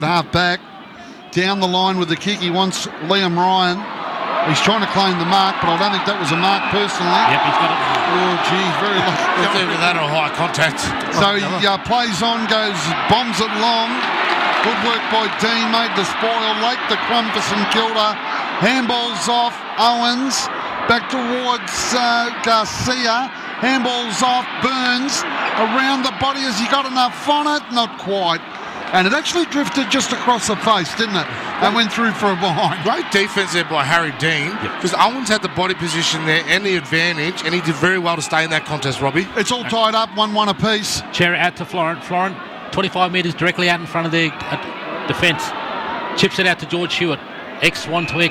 half back. Down the line with the kick. He wants Liam Ryan. He's trying to claim the mark, but I don't think that was a mark personally. Yep, he's got it. Oh, geez, very lucky. Either that or high contact. So he plays on, bombs it long. Good work by Dean, made the spoil. Lake the crumb for St Kilda. Handballs off Owens. Back towards Garcia. Handballs off Burns. Around the body. Has he got enough on it? Not quite. And it actually drifted just across the face, didn't it? And went through for a behind. Great defence there by Harry Dean, because Owens had the body position there and the advantage, and he did very well to stay in that contest, Robbie. It's all tied up, 1-1 apiece. Chera out to Florent. Florent, 25 metres directly out in front of their defence. Chips it out to George Hewitt. X1 to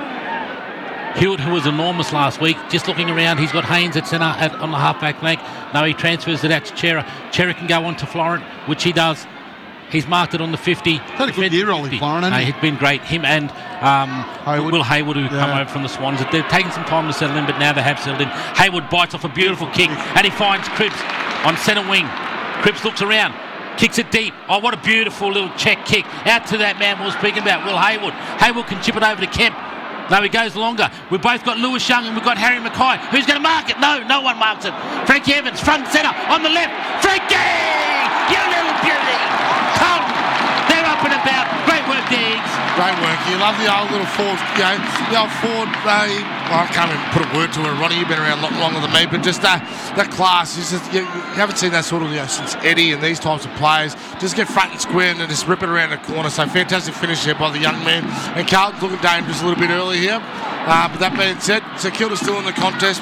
X1. Hewitt, who was enormous last week, just looking around, he's got Haynes at centre on the half-back flank. No, he transfers it out to Chera. Chera can go on to Florent, which he does. He's marked it on the 50. Had a good year, Ollie Florent, hasn't he? He's been great. Him and Will Hayward, who come over from the Swans. They've taken some time to settle in, but now they have settled in. Hayward bites off a beautiful kick, and he finds Cripps on centre wing. Cripps looks around, kicks it deep. Oh, what a beautiful little check kick. Out to that man we were speaking about, Will Hayward. Hayward can chip it over to Kemp. No, he goes longer. We've both got Lewis Young and we've got Harry Mackay. Who's going to mark it? No one marks it. Frankie Evans, front and centre, on the left. Frankie! You little beauty! Carlton, they're up and about. Great work, Diggs. Great work. You love the old little forward, the old forward. I can't even put a word to it, Ronnie. You've been around a lot longer than me, but just that class. You haven't seen that sort of since Eddie and these types of players. Just get front and square and then just rip it around the corner. So fantastic finish here by the young man. And Carlton's looking dangerous a little bit early here. But that being said, St Kilda's still in the contest.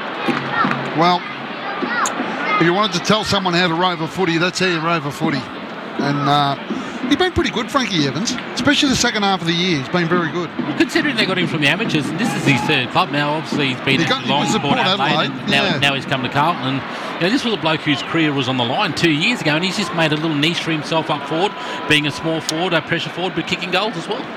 Well, if you wanted to tell someone how to rover footy, that's how you rover footy. And he's been pretty good, Frankie Evans, especially the second half of the year. He's been very good. Well, considering they got him from the amateurs, and this is his third club now. Obviously, he's been at Port Adelaide, and now he's come to Carlton. And this was a bloke whose career was on the line 2 years ago, and he's just made a little niche for himself up forward, being a small forward, a pressure forward, but kicking goals as well.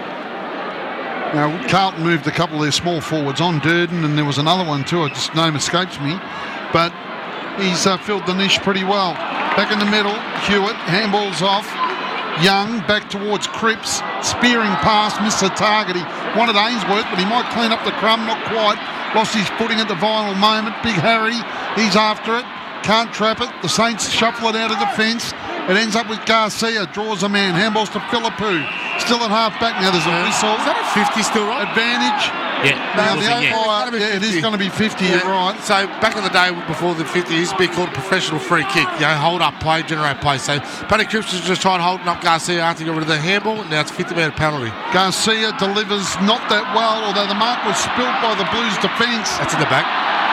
Now, Carlton moved a couple of their small forwards on, Durden, and there was another one too. Just name escapes me, but he's filled the niche pretty well. Back in the middle, Hewitt, handballs off. Young, back towards Cripps, spearing pass, missed the target. He wanted Ainsworth, but he might clean up the crumb, not quite. Lost his footing at the vital moment. Big Harry, he's after it, can't trap it. The Saints shuffle it out of defence. It ends up with Garcia, draws a man, handballs to Philippou. Still at half back now, there's a whistle. Is that a 50 still, right? Advantage. Yeah, Now the umpire, it is going to be 50, you're right. So back in the day before the 50, it used to be called a professional free kick. Hold up play, generate play. So Paddy Cripps has just tried holding up Garcia after he got rid of the handball. Now it's a 50-metre penalty. Garcia delivers not that well, although the mark was spilled by the Blues defence. That's in the back.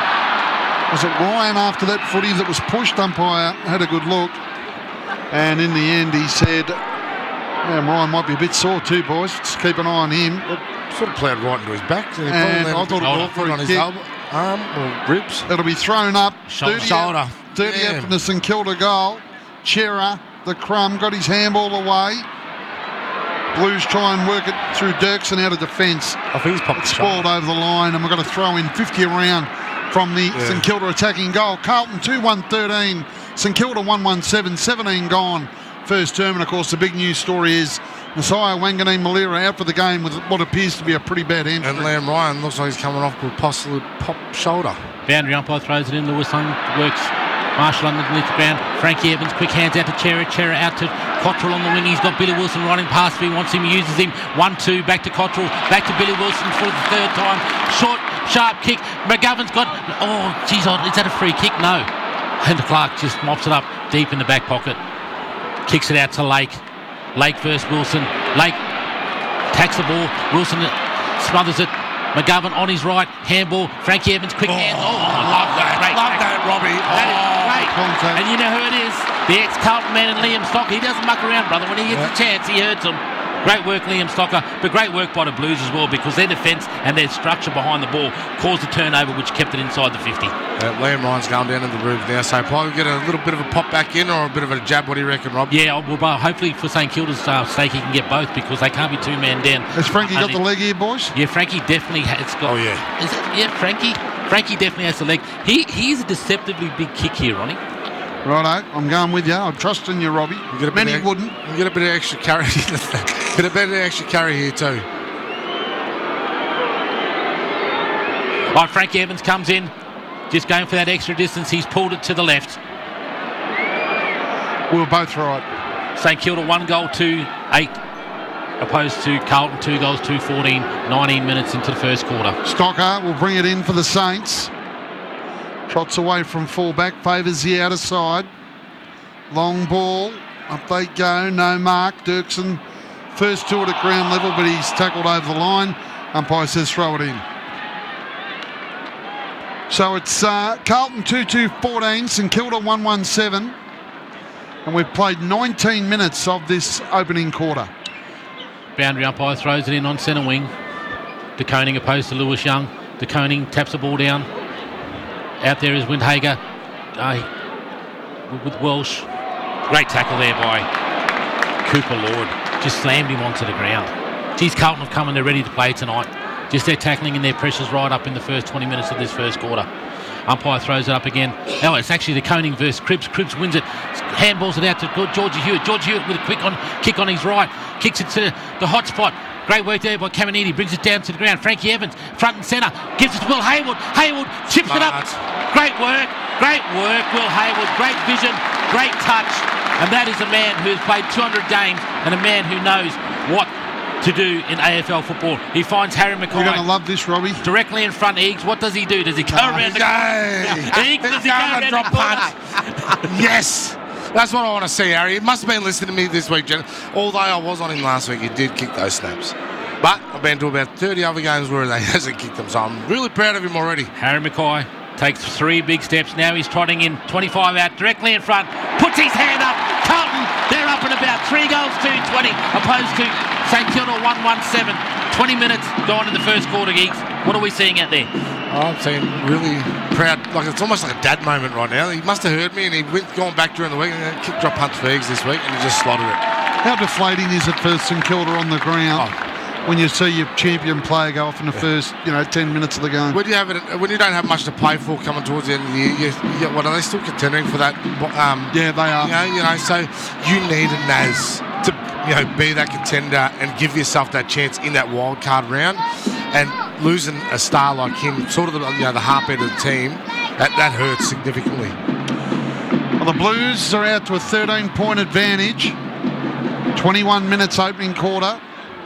Was it Ryan after that footy that was pushed? Umpire had a good look. And in the end, he said, Ryan might be a bit sore too, boys. Just keep an eye on him. Sort of ploughed right into his back. So and I thought it was on his elbow, arm or ribs. It'll be thrown up. Shoulder. 30 after the St Kilda goal. Chera, the crumb, got his handball away. Blues try and work it through Dirksen out of defence. I think he's popped spoiled over the line, and we're going to throw in 50 around from the St Kilda attacking goal. Carlton 2-1-13. St Kilda 1-1-7. 17 gone. First term, and of course the big news story is Messiah Wanganeen-Malira out for the game with what appears to be a pretty bad hamstring. And Liam Ryan looks like he's coming off with possibly pop shoulder. Boundary umpire throws it in. Lewis Young works. Marshall underneath the ground. Frankie Evans, quick hands out to Chera. Chera out to Cottrell on the wing. He's got Billy Wilson running past him. He wants him, uses him. 1-2, back to Cottrell. Back to Billy Wilson for the third time. Short, sharp kick. McGovern's got... Oh, geez, is that a free kick? No. Hunter Clark just mops it up deep in the back pocket. Kicks it out to Lake. Lake versus Wilson. Lake attacks the ball. Wilson smothers it. McGovern on his right. Handball. Frankie Evans, quick hands. Oh, I love that. Love that, Robbie. That is great. Contact. And you know who it is? The ex-Carlton man and Liam Stocker. He doesn't muck around, brother. When he gets a chance, he hurts them. Great work, Liam Stocker, but great work by the Blues as well, because their defence and their structure behind the ball caused a turnover which kept it inside the 50. Liam Ryan's going down in the roof now, so probably get a little bit of a pop back in or a bit of a jab. What do you reckon, Rob? Yeah, well, hopefully for St Kilda's sake, he can get both, because they can't be two-man down. Has Frankie got the leg here, boys? Yeah, Frankie definitely has got... Oh, yeah. Frankie definitely has the leg. He's a deceptively big kick here, Ronnie. Righto, I'm going with you. I'm trusting you, Robbie. Many wouldn't. You get a bit of extra carry. Get a bit of extra carry here too. Right, Frankie Evans comes in, just going for that extra distance. He's pulled it to the left. We were both right. St Kilda 1 goal to 8, opposed to Carlton 2 goals to 14. 19 minutes into the first quarter. Stocker will bring it in for the Saints. Trots away from full-back, favours the outer side. Long ball, up they go, no mark. Dirksen, first to it at ground level, but he's tackled over the line. Umpire says throw it in. So it's Carlton 2-2-14, St Kilda 1-1-7. And we've played 19 minutes of this opening quarter. Boundary umpire throws it in on centre wing. De Koning opposed to Lewis Young. De Koning taps the ball down. Out there is Windhager with Welsh. Great tackle there by Cooper Lord. Just slammed him onto the ground. Geez, Carlton have come and they're ready to play tonight. Just their tackling and their pressures right up in the first 20 minutes of this first quarter. Umpire throws it up again. Oh, it's actually De Koning versus Cripps. Cripps wins it. Handballs it out to Georgie Hewitt. Georgie Hewitt with a quick kick on his right. Kicks it to the hot spot. Great work there by Caminiti. Brings it down to the ground. Frankie Evans, front and centre. Gives it to Will Hayward. Hayward chips it up. Great work. Great work, Will Hayward. Great vision. Great touch. And that is a man who has played 200 games and a man who knows what to do in AFL football. He finds Harry McCoy. You're going to love this, Robbie. Directly in front of Eags. What does he do? Does he go around the Eags, does he go around the punch? Yes. That's what I want to see, Harry. He must have been listening to me this week, Jen. Although I was on him last week, he did kick those snaps. But I've been to about 30 other games where he hasn't kicked them, so I'm really proud of him already. Harry McCoy takes 3 big steps. Now he's trotting in, 25 out, directly in front. Puts his hand up. Carlton, they're up at about 3 goals to 20, opposed to St Kilda 1-1-7. 20 minutes gone in the first quarter, Geeks. What are we seeing out there? I'm seeing really proud. Like it's almost like a dad moment right now. He must have heard me and he went gone back during the week and kick drop punch for Eags this week and he just slotted it. How deflating is it for St Kilda on the ground when you see your champion player go off in the first 10 minutes of the game? When you don't have much to play for coming towards the end of the year, what are they still contending for that? Yeah, they are. So you need a Naz to be that contender and give yourself that chance in that wild card round. And losing a star like him, sort of the heartbeat of the team, that hurts significantly. Well, the Blues are out to a 13-point advantage. 21 minutes opening quarter.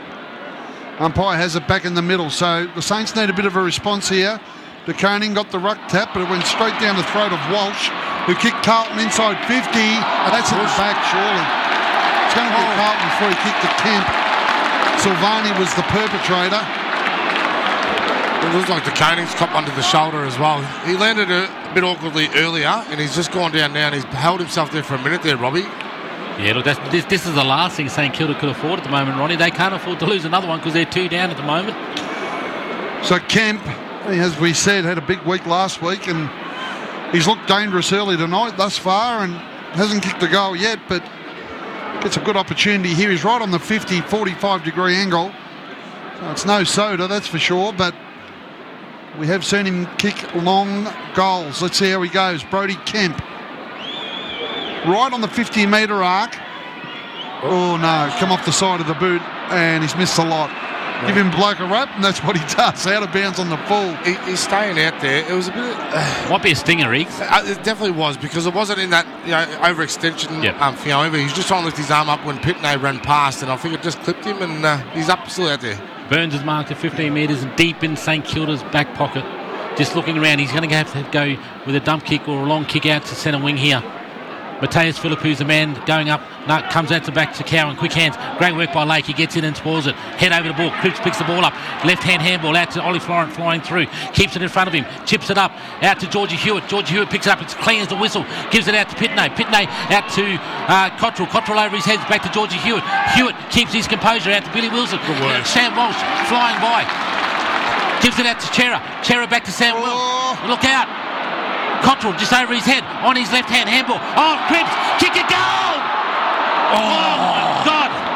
Umpire has it back in the middle, so the Saints need a bit of a response here. De Koning got the ruck tap, but it went straight down the throat of Walsh, who kicked Carlton inside 50. That's at the back, surely. It's going to be Carlton before he kicked to Kemp. Silvani was the perpetrator. It looks like De Koning's cop under the shoulder as well. He landed a bit awkwardly earlier, and he's just gone down now, and he's held himself there for a minute there, Robbie. Yeah, look, this is the last thing St Kilda could afford at the moment, Ronnie. They can't afford to lose another one because they're 2 down at the moment. So Kemp, as we said, had a big week last week, and he's looked dangerous early tonight thus far and hasn't kicked a goal yet, but gets a good opportunity here. He's right on the 50, 45-degree angle. So it's no soda, that's for sure, but we have seen him kick long goals. Let's see how he goes. Brody Kemp. Right on the 50-metre arc. Oh, no. Come off the side of the boot, and he's missed a lot. Yeah. Give him bloke a rope, and that's what he does. Out of bounds on the full. He's staying out there. It was a bit... Might be a stinger, Eags. It definitely was, because it wasn't in that overextension. Either. He was just trying to lift his arm up when Pitney ran past, and I think it just clipped him, and he's up still out there. Burns is marked at 15 metres and deep in St Kilda's back pocket. Just looking around, he's going to have to go with a dump kick or a long kick out to centre wing here. Mateus Phillip, who's the man going up, comes out to back to Cowan. Quick hands. Great work by Lake. He gets in and spoils it. Head over the ball. Cripps picks the ball up. Left-hand handball out to Ollie Florent flying through. Keeps it in front of him. Chips it up. Out to Georgie Hewitt. Georgie Hewitt picks it up. It's clean as the whistle. Gives it out to Pitney. Pitney out to Cottrell. Cottrell over his head. Back to Georgie Hewitt. Hewitt keeps his composure out to Billy Wilson. Sam Walsh flying by. Gives it out to Chera. Chera back to Sam Welsh. Look out. Cottrell just over his head on his left-hand handball. Oh, Cripps, kick a goal! Oh, my God,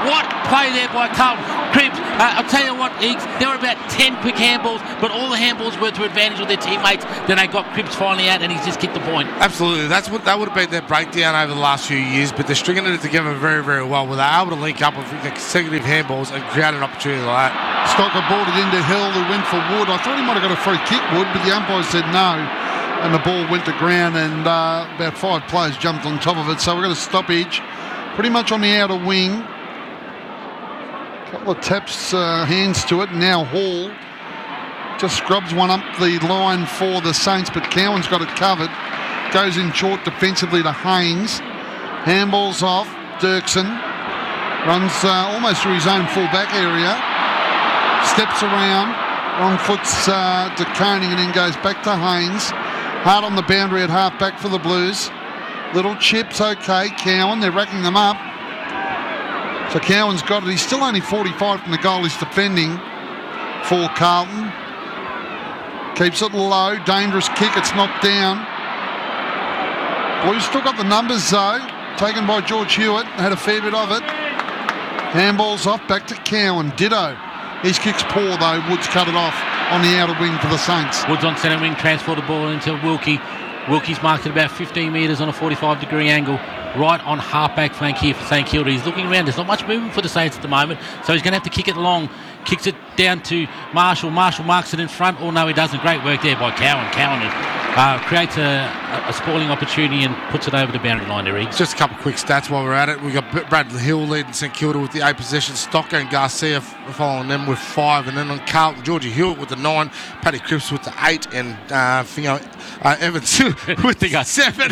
What play there by Carlton. Cripps, I'll tell you what, Eags, there were about 10 quick handballs, but all the handballs were to advantage of their teammates. Then they got Cripps finally out, and he's just kicked the point. Absolutely. That would have been their breakdown over the last few years, but they're stringing it together very, very well, where they're able to link up with consecutive handballs and create an opportunity like that. Stocker brought it into Hill, who went for Wood. I thought he might have got a free kick, Wood, but the umpire said no, and the ball went to ground, and about 5 players jumped on top of it. So we've got a stoppage pretty much on the outer wing. Couple of taps, hands to it. Now Hall just scrubs one up the line for the Saints, but Cowan's got it covered. Goes in short defensively to Haynes. Handballs off. Dirksen runs almost through his own full-back area. Steps around. Wrong foot's to Koenig and then goes back to Haynes. Hard on the boundary at half-back for the Blues. Little chips, okay. Cowan, they're racking them up. So Cowan's got it. He's still only 45 from the goal. He's defending for Carlton. Keeps it low. Dangerous kick. It's knocked down. Blues still got the numbers though. Taken by George Hewitt. Had a fair bit of it. Handballs off. Back to Cowan. Ditto. His kick's poor though. Woods cut it off on the outer wing for the Saints. Woods on centre wing. Transfer the ball into Wilkie. Wilkie's marked at about 15 metres on a 45-degree angle. Right on half-back flank here for St Kilda. He's looking around. There's not much movement for the Saints at the moment, so he's going to have to kick it long. Kicks it down to Marshall. Marshall marks it in front. Oh, no, he doesn't. Great work there by Cowan. Cowan creates a spoiling opportunity and puts it over the boundary line there, Eags. Just a couple of quick stats while we're at it. We've got Bradley Hill leading St Kilda with the 8 possessions. Stocker and Garcia following them with 5. And then on Carlton, Georgie Hewitt with the 9. Paddy Cripps with the 8. And Evans with the 7.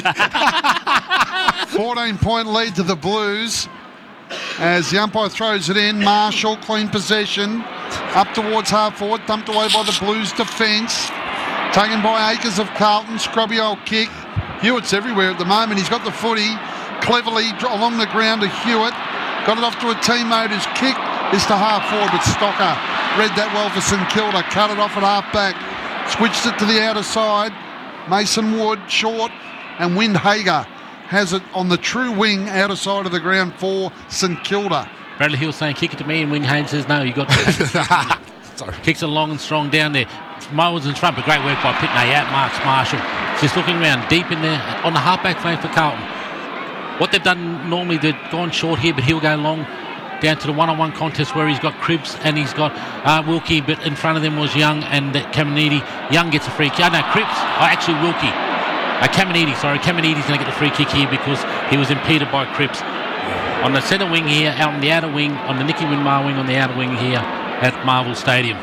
14-point lead to the Blues as the umpire throws it in. Marshall, clean possession. Up towards half forward. Dumped away by the Blues defence. Taken by Akers of Carlton. Scrubby old kick. Hewitt's everywhere at the moment. He's got the footy cleverly along the ground to Hewitt. Got it off to a teammate whose kick is to half forward, but Stocker read that well for St Kilda. Cut it off at half back. Switched it to the outer side. Mason Wood short, and Windhager has it on the true wing outer side of the ground for St Kilda. Bradley Hill saying kick it to me, and Windhager says no, you got to. Sorry. Kicks it long and strong down there. Mullins in front, but great work by Pitney out marks Marshall. Just looking around deep in there on the halfback flank for Carlton. What they've done normally, they've gone short here, but he'll go long down to the one-on-one contest where he's got Cripps and he's got Wilkie, but in front of them was Young and Caminiti. Young gets a free kick. No, Cripps. Actually, Wilkie. Caminiti, sorry. Caminiti's going to get the free kick here because he was impeded by Cripps. On the centre wing here, out on the outer wing, on the Nicky Winmar wing on the outer wing here at Marvel Stadium.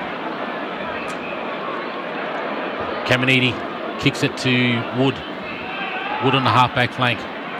Caminiti kicks it to Wood. Wood on the half-back flank.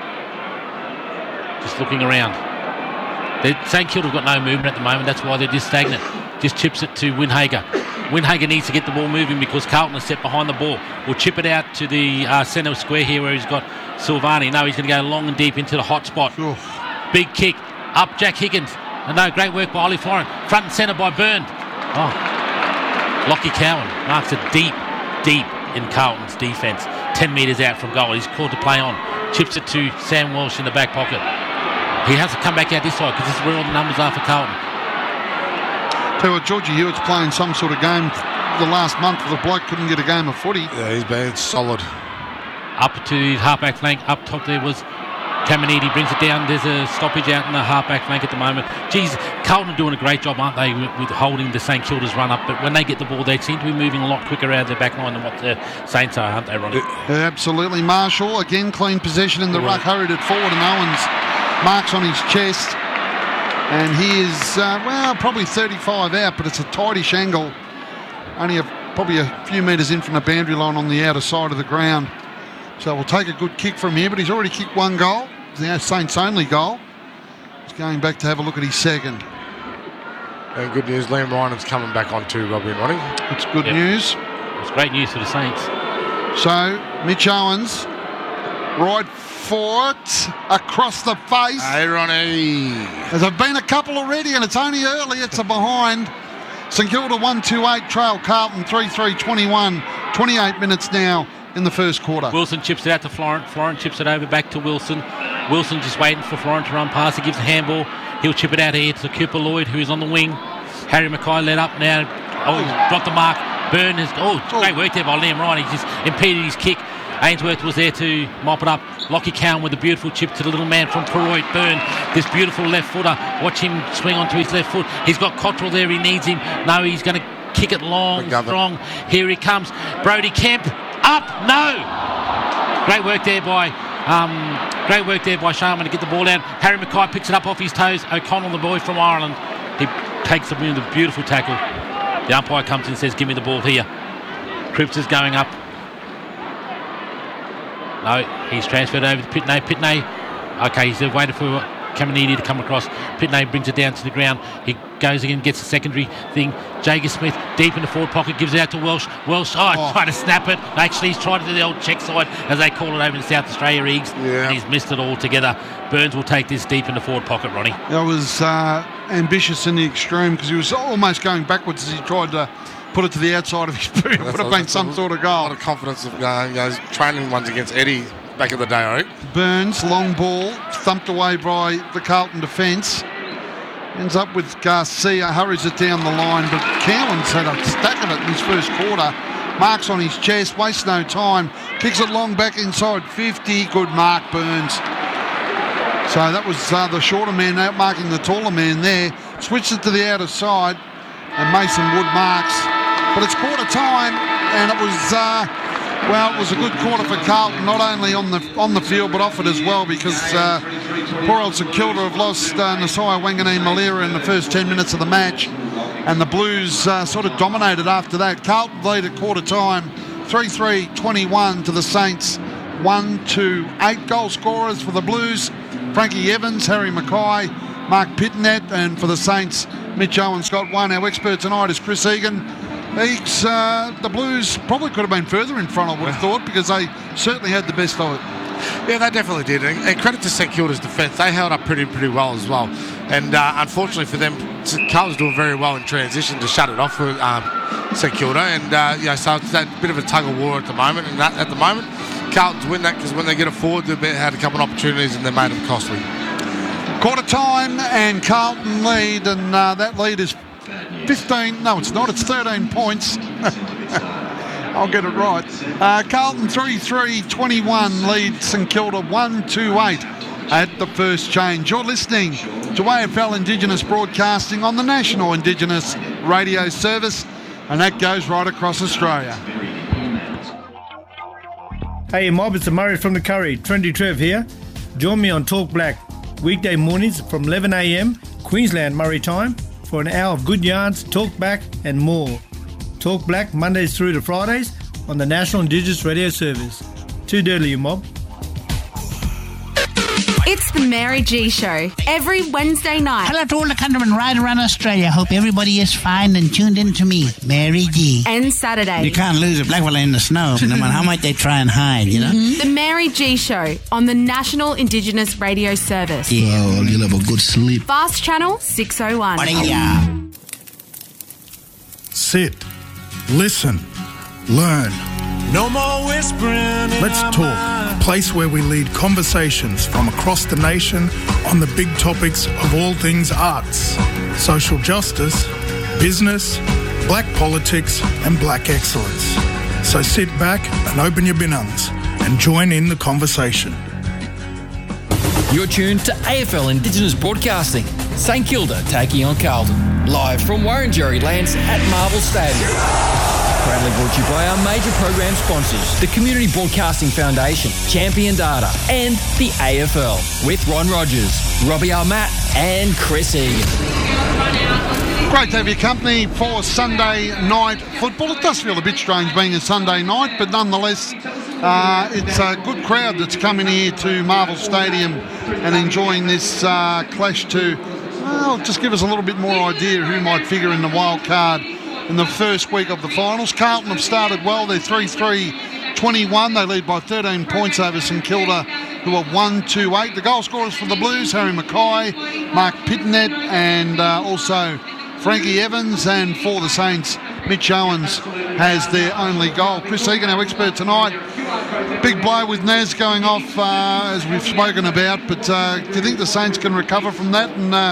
Just looking around. St Kilda have got no movement at the moment. That's why they're just stagnant. Just chips it to Windhager. Windhager needs to get the ball moving because Carlton is set behind the ball. We'll chip it out to the centre square here where he's got Silvani. No, he's going to go long and deep into the hot spot. Oof. Big kick. Up Jack Higgins. No, great work by Ollie Florent. Front and centre by Byrne. Lockie Cowan marks it deep in Carlton's defence. 10 metres out from goal. He's called to play on. Chips it to Sam Walsh in the back pocket. He has to come back out this side because this is where all the numbers are for Carlton. Tell you what, Georgie Hewitt's playing some sort of game the last month. The bloke couldn't get a game of footy. Yeah, he's been solid. Up to his half-back flank. Up top there was Caminiti. Brings it down. There's a stoppage out in the half-back flank at the moment. Geez, Carlton are doing a great job, aren't they, with holding the St Kilda's run up. But when they get the ball, they seem to be moving a lot quicker out of their back line than what the Saints are, aren't they, Ronnie? Absolutely. Marshall, again, clean possession in the ruck. Hurried it forward, and Owens marks on his chest. And he is, probably 35 out, but it's a tightish angle. Only probably a few metres in from the boundary line on the outer side of the ground. So we'll take a good kick from here, but he's already kicked one goal. It's the Saints' only goal. He's going back to have a look at his second. And good news, Liam Ryan's coming back on too, Robbie and Ronnie. It's good news. It's great news for the Saints. So, Mitch Owens, right foot, across the face. Hey, Ronnie. There's been a couple already, and it's only early. It's a behind. St Kilda 1-2-8, trail Carlton 3-3-21. 28 minutes now in the first quarter. Wilson chips it out to Florent. Florent chips it over back to Wilson. Wilson just waiting for Florent to run past. He gives a handball. He'll chip it out here to Cooper Lloyd, who is on the wing. Harry Mackay led up now. Oh, he's dropped the mark. Byrne has... Oh, great work there by Liam Ryan. He just impeded his kick. Ainsworth was there to mop it up. Lockie Cowan with a beautiful chip to the little man from Feroid. Byrne, this beautiful left footer. Watch him swing onto his left foot. He's got Cottrell there. He needs him. No, he's going to kick it long, strong. Here he comes. Brody Kemp. Up. No. Great work there by Sharman to get the ball down. Harry Mackay picks it up off his toes. O'Connell, the boy from Ireland, he takes the beautiful tackle. The umpire comes in and says, give me the ball here. Cripps is going up. No, he's transferred over to Pitney. Pitney, okay, he's waited for Caminiti to come across. Pitney brings it down to the ground. He goes again, gets the secondary thing. Jager Smith deep in the forward pocket, gives it out to Welsh. Welsh, trying to snap it. Actually, he's tried to do the old check side, as they call it over in South Australia, Eags, and he's missed it altogether. Burns will take this deep in the forward pocket, Ronnie. That was ambitious in the extreme, because he was almost going backwards as he tried to put it to the outside of his boot. It would have been some sort of goal. A lot of confidence of training ones against Eddie back in the day, I think. Burns, long ball, thumped away by the Carlton defence. Ends up with Garcia, hurries it down the line, but Cowan's had a stack of it in his first quarter. Marks on his chest, wastes no time, kicks it long back inside 50. Good mark, Burns. So that was the shorter man out marking the taller man there. Switched it to the outer side, and Mason Wood marks. But it's quarter time, and it was it was a good quarter for Carlton, not only on the field but off it as well, because poor old St Kilda have lost Nasai Wanganeen-Malira in the first 10 minutes of the match, and the Blues sort of dominated after that. Carlton lead at quarter time, 3-3-21 to the Saints, 1-2-8 goal scorers for the Blues. Frankie Evans, Harry Mackay, Mark Pitnet, and for the Saints, Mitch Owens got one. Our expert tonight is Chris Egan. The Blues probably could have been further in front, I would have thought, because they certainly had the best of it. Yeah, they definitely did. And credit to St Kilda's defence. They held up pretty well as well. And unfortunately for them, St Kilda's doing very well in transition to shut it off for St Kilda. And, so it's that bit of a tug of war at the moment. And at the moment, Carlton's win that, because when they get it forward, they've had a couple of opportunities and they made them costly. Quarter time and Carlton lead, and that lead is 15. No, it's not. It's 13 points. I'll get it right. Carlton 3-3-21 lead St Kilda 1-2-8 at the first change. You're listening to AFL Indigenous Broadcasting on the National Indigenous Radio Service, and that goes right across Australia. Hey mob, it's Murray from the Curry. Trendy Trev here. Join me on Talk Black weekday mornings from 11 a.m. Queensland Murray time for an hour of good yarns, talk back and more. Talk Black Mondays through to Fridays on the National Indigenous Radio Service. Too dirty, you mob. It's the Mary G Show every Wednesday night. Hello to all the countrymen right around Australia. Hope everybody is fine and tuned in to me, Mary G. And Saturday. You can't lose a black fella in the snow, no matter how much they try and hide, you know? The Mary G Show on the National Indigenous Radio Service. Yeah. Oh, you'll have a good sleep. Fast Channel 601. Sit, listen, learn. No more whispering. Let's talk, a place where we lead conversations from across the nation on the big topics of all things arts, social justice, business, black politics and black excellence. So sit back and open your binungs and join in the conversation. You're tuned to AFL Indigenous Broadcasting. St Kilda taking on Carlton. Live from Warrenjerry Lands at Marvel Stadium. Proudly brought to you by our major program sponsors, the Community Broadcasting Foundation, Champion Data, and the AFL, with Ron Rogers, Robbie Armatt, and Chris Egan. Great to have your company for Sunday night football. It does feel a bit strange being a Sunday night, but nonetheless, it's a good crowd that's coming here to Marvel Stadium and enjoying this clash to, just give us a little bit more idea who might figure in the wild card in the first week of the finals. Carlton have started well. They're 3-3-21. They lead by 13 points over St Kilda, who are 1-2-8. The goal scorers for the Blues, Harry Mackay, Mark Pitnet, and also Frankie Evans. And for the Saints, Mitch Owens has their only goal. Chris Egan, our expert tonight. Big blow with Naz going off, as we've spoken about. But do you think the Saints can recover from that and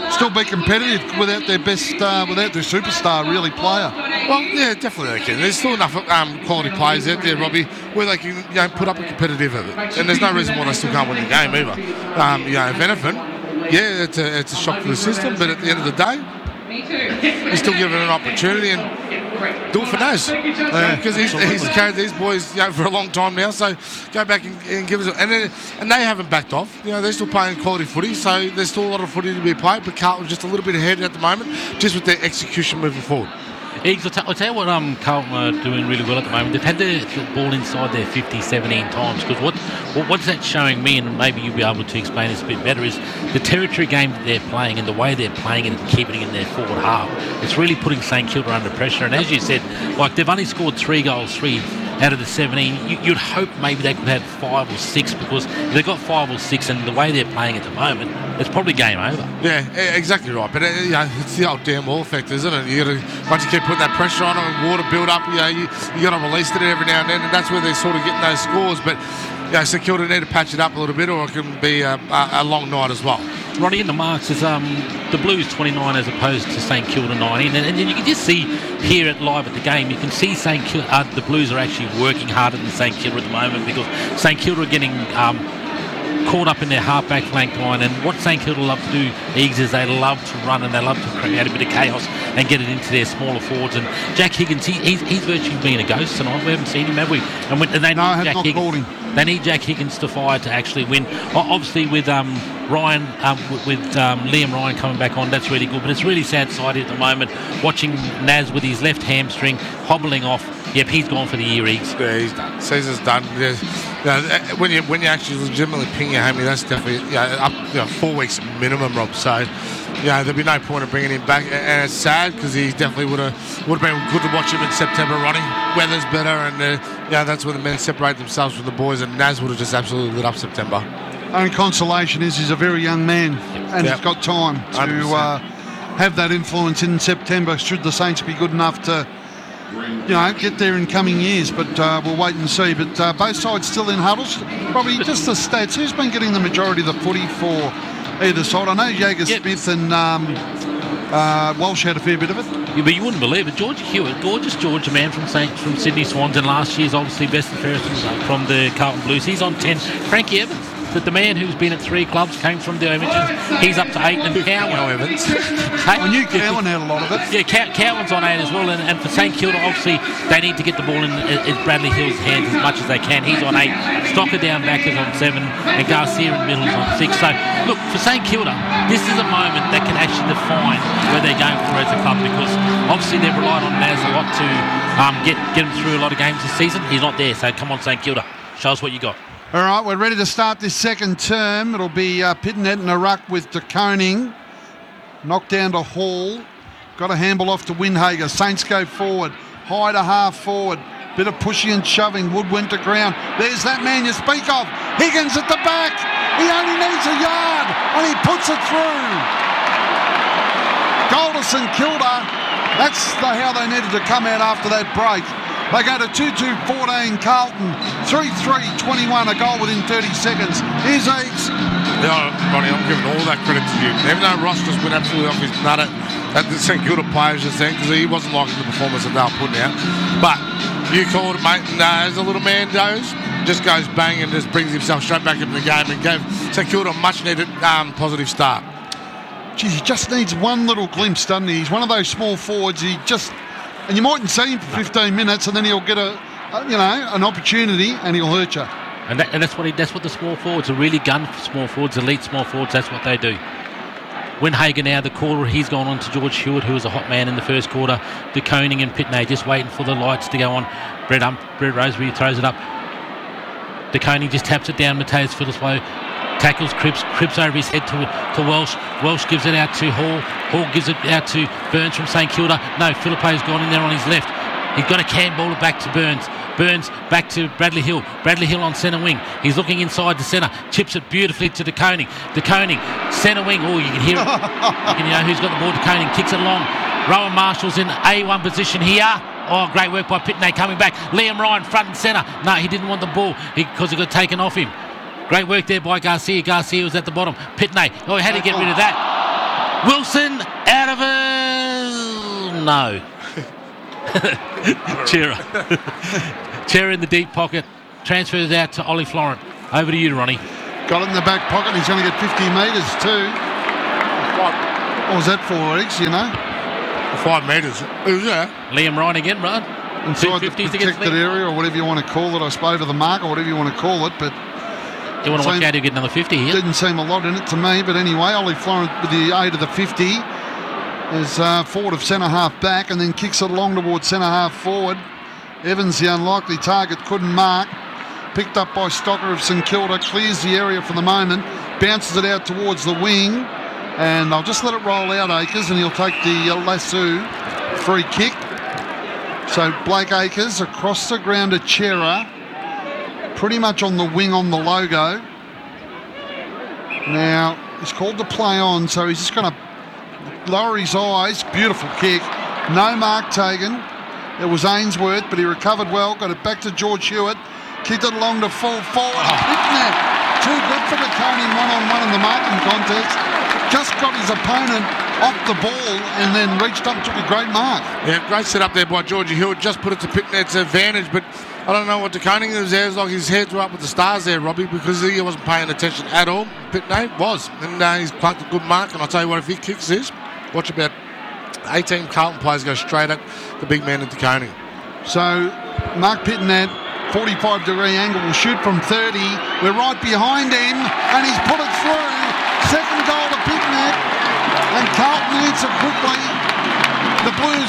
still be competitive without their best, without their superstar really player. Well, yeah, definitely they can. There's still enough quality players out there, Robbie, where they can put up a competitive effort. And there's no reason why they still can't win the game either. If anything, yeah, it's a shock to the system, but at the end of the day, you still give it an opportunity and do it for Naz. Because he's carried these boys for a long time now, so go back and give us and they haven't backed off. They're still playing quality footy, so there's still a lot of footy to be played, but Carlton's just a little bit ahead at the moment, just with their execution moving forward. I'll tell you what Carlton are doing really well at the moment. They've had the ball inside their 50, 17 times. Because what's that showing me, and maybe you'll be able to explain this a bit better, is the territory game that they're playing and the way they're playing it and keeping it in their forward half. It's really putting St Kilda under pressure. And as you said, they've only scored 3 goals, 3 out of the 17. You'd hope maybe they could have 5 or 6, because if they've got 5 or 6 and the way they're playing at the moment, it's probably game over. Yeah, exactly right. But it's the old damn wall effect, isn't it? Once you keep putting that pressure on them and water build up, you got to release it every now and then, and that's where they're sort of getting those scores. But St Kilda need to patch it up a little bit, or it can be a long night as well. Ronnie, in the marks is the Blues 29 as opposed to St Kilda 19, and you can just see here live at the game, you can see St Kilda, the Blues are actually working harder than St Kilda at the moment, because St Kilda are getting caught up in their half-back flank line, and what St Kilda love to do, Eags, is they love to run and they love to create a bit of chaos and get it into their smaller forwards. And Jack Higgins, he's virtually been a ghost tonight. We haven't seen him, have we? And they need Jack Higgins. They need Jack Higgins to fire to actually win. Obviously, with Liam Ryan coming back on, that's really good. But it's really sad side at the moment, watching Naz with his left hamstring hobbling off. Yep, he's gone for the year, Eags. Yeah, he's done. Caesar's done. When you actually legitimately ping your hammy, that's definitely up 4 weeks minimum, Rob. So there'd be no point in bringing him back, and it's sad because he definitely would have been good to watch him in September, Ronnie. Weather's better, and that's when the men separate themselves from the boys, and Naz would have just absolutely lit up September. Only consolation is he's a very young man, and he's got time to have that influence in September. Should the Saints be good enough to get there in coming years, but we'll wait and see. But both sides still in huddles. Probably just the stats. Who's been getting the majority of the footy for either side? I know Jager Smith and Walsh had a fair bit of it. Yeah, but you wouldn't believe it. George Hewitt, gorgeous George, a man from Sydney Swans, and last year's obviously best and fairest from the Carlton Blues. He's on 10. Frankie Evans, the man who's been at 3 clubs, came from the Images. He's up to 8, and Cowan Evans. I knew Cowan had a lot of it. Yeah, Cowan's on 8 as well, and for St Kilda, obviously, they need to get the ball in Bradley Hill's hands as much as they can. He's on 8, Stocker down back is on 7, and Garcia in the middle is on 6. So, look, for St Kilda, this is a moment that can actually define where they're going for as a club, because obviously they've relied on Naz a lot to get them through a lot of games this season. He's not there, so come on, St Kilda, show us what you got. All right, we're ready to start this second term. It'll be Pitnet and a ruck with De Koning. Knocked down to Hall. Got a handball off to Windhager. Saints go forward. High to half forward. Bit of pushing and shoving. Wood went to ground. There's that man you speak of. Higgins at the back. He only needs a yard and he puts it through. Goldison Kilda. That's how they needed to come out after that break. They go to 2-2-14 Carlton, 3-3-21, a goal within 30 seconds. Here's Eags. Yeah, Ronnie, I'm giving all that credit to you. Even though Ross just went absolutely off his nut at the St Kilda players just then, because he wasn't liking the performance that they were putting out. But you called it, mate, and as the little man goes, just goes bang and just brings himself straight back into the game and gave St Kilda a much-needed positive start. Geez, he just needs one little glimpse, doesn't he? He's one of those small forwards. And you mightn't see him for 15 minutes, and then he'll get an opportunity, and he'll hurt you. And that's what the small forwards are really gun for small forwards, elite small forwards. That's what they do. Windhager now, the caller, he's gone on to George Hewitt, who was a hot man in the first quarter. De Koning and Pitney just waiting for the lights to go on. Brett Roseberry throws it up. De Koning just taps it down. Mateus Phillips-Lowe tackles Cripps over his head to Welsh. Welsh gives it out to Hall. Hall gives it out to Burns from St Kilda. No, Philippo's gone in there on his left. He's got a can ball it back to Burns. Burns back to Bradley Hill. Bradley Hill on centre wing. He's looking inside the centre. Chips it beautifully to De Koning. De Koning, centre wing. Oh, you can hear it. You know who's got the ball. De Koning kicks it along. Rowan Marshall's in A1 position here. Oh, great work by Pitney coming back. Liam Ryan front and centre. No, he didn't want the ball because he got taken off him. Great work there by Garcia. Garcia was at the bottom. Pitney. Oh, how did he get rid of that? Wilson out of a... No. Chera in the deep pocket. Transfers out to Ollie Florent. Over to you, Ronnie. Got it in the back pocket. He's going to get 50 metres too. What was that for, Eggs, you know? 5 metres. Who's that? Liam Ryan again, right? Inside the protected area, or whatever you want to call it, I suppose, over the mark, or whatever you want to call it. But you want to watch out to get another 50 here? Didn't seem a lot in it to me, but anyway, Ollie Florent with the aid of the 50 is forward of centre-half back and then kicks it along towards centre-half forward. Evans, the unlikely target, couldn't mark. Picked up by Stocker of St Kilda, clears the area for the moment, bounces it out towards the wing, and I'll just let it roll out, Akers, and he'll take the Lasoo free kick. So Blake Akers across the ground to Chera, pretty much on the wing on the logo. Now, he's called to play on, so he's just going to lower his eyes. Beautiful kick. No mark taken. It was Ainsworth, but he recovered well, got it back to George Hewitt. Kicked it along to full forward. Too good for the Coney one-on-one in the marking contest. Just got his opponent off the ball and then reached up and took a great mark. Yeah, great set up there by Georgie Hewitt. Just put it to Pitnet's advantage, but I don't know what De Koning is there. It's like his heads were up with the stars there, Robbie, because he wasn't paying attention at all. Pitnet was, and he's plucked a good mark. And I'll tell you what, if he kicks this, watch about 18 Carlton players go straight at the big man at De Koning. So Mark Pitnet, 45-degree angle, will shoot from 30. We're right behind him, and he's put it through. Second goal to Pitnet, and Carlton answer quickly. The Blues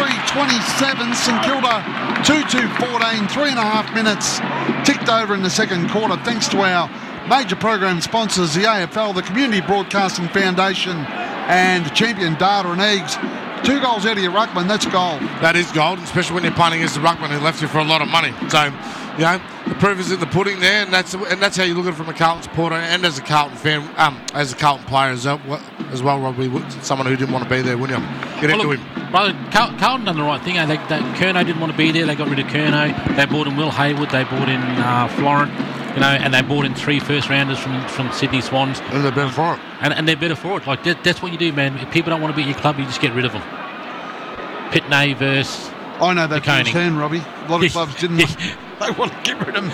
4-3-27, St Kilda 2-2-14, 3.5 minutes ticked over in the second quarter, thanks to our major program sponsors, the AFL, the Community Broadcasting Foundation, and Champion Data and Eggs. 2 goals out of your ruckman, that's gold. That is gold, especially when you're playing against the ruckman who left you for a lot of money. So, you know, the proof is in the pudding there, and that's how you look at it from a Carlton supporter and as a Carlton fan, as a Carlton player as well, Robbie, someone who didn't want to be there, wouldn't you? Get into him. Brother, Carlton done the right thing. Curnow didn't want to be there. They got rid of Curnow. They brought in Will Haywood. They brought in Florent. You know, and they brought in 3 first-rounders from Sydney Swans. And they're better for it. And they're better for it. Like, that's what you do, man. If people don't want to be at your club, you just get rid of them. Pitney versus I know that feels hand, Robbie. A lot of clubs didn't. They want to get rid of me.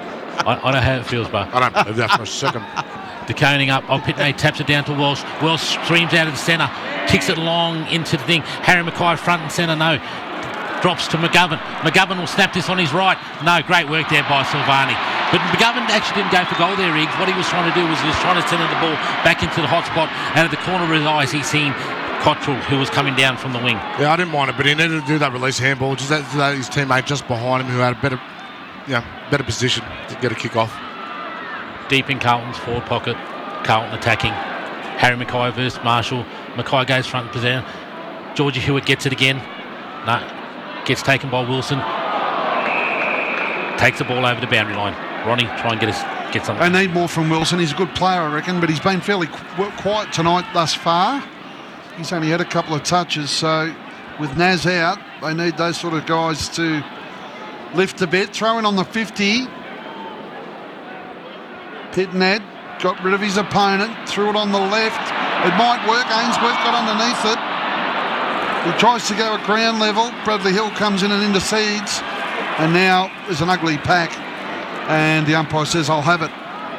I know how it feels, but I don't believe that for a second. De Koning up. Pitney taps it down to Welsh. Welsh streams out of the centre. Kicks it long into the thing. Harry Mackay front and centre, no. Drops to McGovern. McGovern will snap this on his right. No, great work there by Silvani. But McGovern actually didn't go for goal there, Riggs. What he was trying to do was he was trying to send the ball back into the hot spot. Out of the corner of his eyes, he seen Cottrell, who was coming down from the wing. Yeah, I didn't mind it, but he needed to do that release handball. Just that his teammate just behind him who had a better position to get a kick off. Deep in Carlton's forward pocket. Carlton attacking. Harry Mackay versus Marshall. Mackay goes front and position. Georgie Hewitt gets it again. No. Gets taken by Wilson. Takes the ball over the boundary line. Ronnie, try and get something. They need more from Wilson. He's a good player, I reckon, but he's been fairly quiet tonight thus far. He's only had a couple of touches, so with Naz out, they need those sort of guys to lift a bit. Throw in on the 50. Pitnet got rid of his opponent, threw it on the left. It might work. Ainsworth got underneath it. He tries to go at ground level. Bradley Hill comes in and intercedes. And now there's an ugly pack. And the umpire says, I'll have it.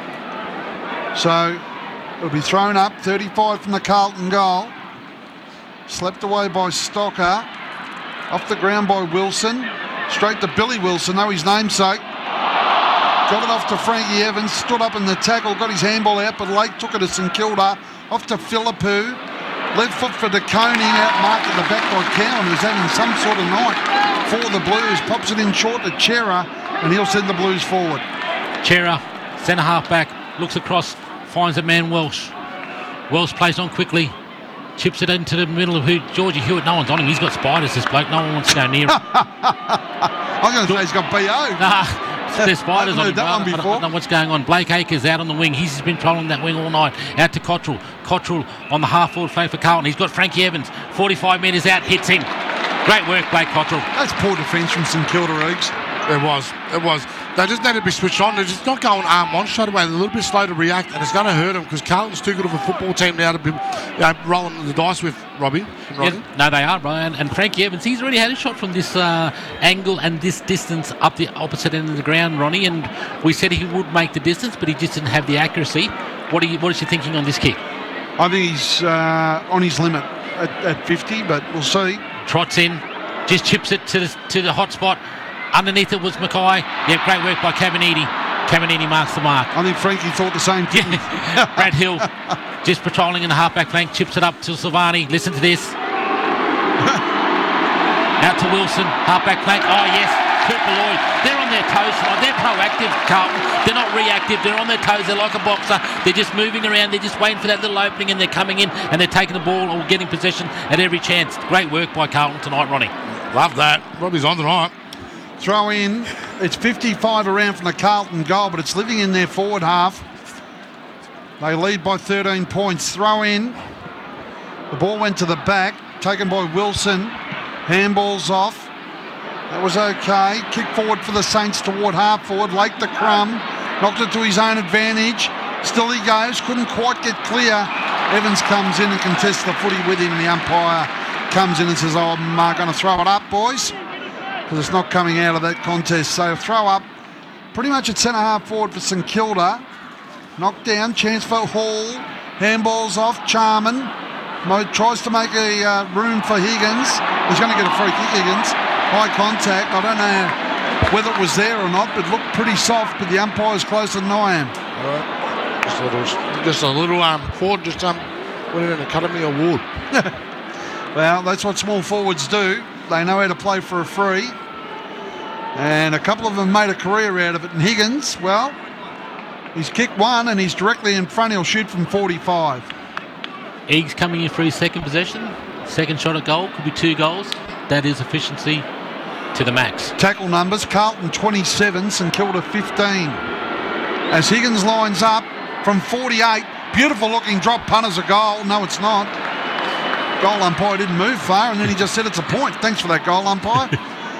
So it'll be thrown up. 35 from the Carlton goal. Slapped away by Stocker. Off the ground by Wilson. Straight to Billy Wilson, though his namesake. Got it off to Frankie Evans. Stood up in the tackle. Got his handball out, but Lake took it to St Kilda. Off to Philippou. Left foot for De Koning, outmarked at the back by Cowan, who's having some sort of night for the Blues. Pops it in short to Chera, and he'll send the Blues forward. Chera, centre half back, looks across, finds a man Welsh. Welsh plays on quickly, chips it into the middle of Georgie Hewitt. No one's on him. He's got spiders, this bloke. No one wants to go near him. I was going to say he's got BO. Nah. There's spiders on him. I don't know what's going on. Blake Akers out on the wing. He's been trolling that wing all night. Out to Cottrell. Cottrell on the half-forward flank for Carlton. He's got Frankie Evans. 45 metres out. Hits him. Great work, Blake Cottrell. That's poor defence from St Kilda, Eggs. It was. They just need to be switched on. They're just not going arm on straight away. They're a little bit slow to react, and it's going to hurt them because Carlton's too good of a football team now to be rolling the dice with Robbie. Yeah, no, they are, Brian. And Frankie Evans, he's already had a shot from this angle and this distance up the opposite end of the ground, Ronnie. And we said he would make the distance, but he just didn't have the accuracy. What is your thinking on this kick? I think he's on his limit at 50, but we'll see. Trots in, just chips it to the hot spot. Underneath it was Mackay. Yeah, great work by Caminiti. Caminiti marks the mark. I think Frankie thought the same thing. Brad Hill just patrolling in the halfback flank, chips it up to Silvani. Listen to this. Out to Wilson, halfback flank. Oh, yes, Cooper Lloyd. They're on their toes. They're proactive, Carlton. They're not reactive. They're on their toes. They're like a boxer. They're just moving around. They're just waiting for that little opening, and they're coming in, and they're taking the ball or getting possession at every chance. Great work by Carlton tonight, Ronnie. Love that. Robbie's on tonight. Throw in. It's 55 around from the Carlton goal, but it's living in their forward half. They lead by 13 points. Throw in. The ball went to the back, taken by Wilson. Handball's off. That was okay. Kick forward for the Saints toward half forward. Lake the Crumb. Knocked it to his own advantage. Still he goes. Couldn't quite get clear. Evans comes in and contests the footy with him. The umpire comes in and says, oh, I'm going to throw it up, boys. Because it's not coming out of that contest. So throw up pretty much at centre half forward for St Kilda. Knocked down, chance for Hall. Handball's off, Charman. Tries to make a room for Higgins. He's going to get a free kick, Higgins. High contact. I don't know whether it was there or not, but looked pretty soft, but the umpire's closer than I am. All right. Just a little forward, just winning an Academy Award. Well, that's what small forwards do. They know how to play for a free. And a couple of them made a career out of it. And Higgins, well, he's kicked one and he's directly in front. He'll shoot from 45. Eags coming in for his second possession. Second shot at goal. Could be 2 goals. That is efficiency to the max. Tackle numbers, Carlton 27, St Kilda 15. As Higgins lines up from 48. Beautiful looking drop punt as a goal. No, it's not. Goal umpire didn't move far, and then he just said it's a point. Thanks for that, goal umpire.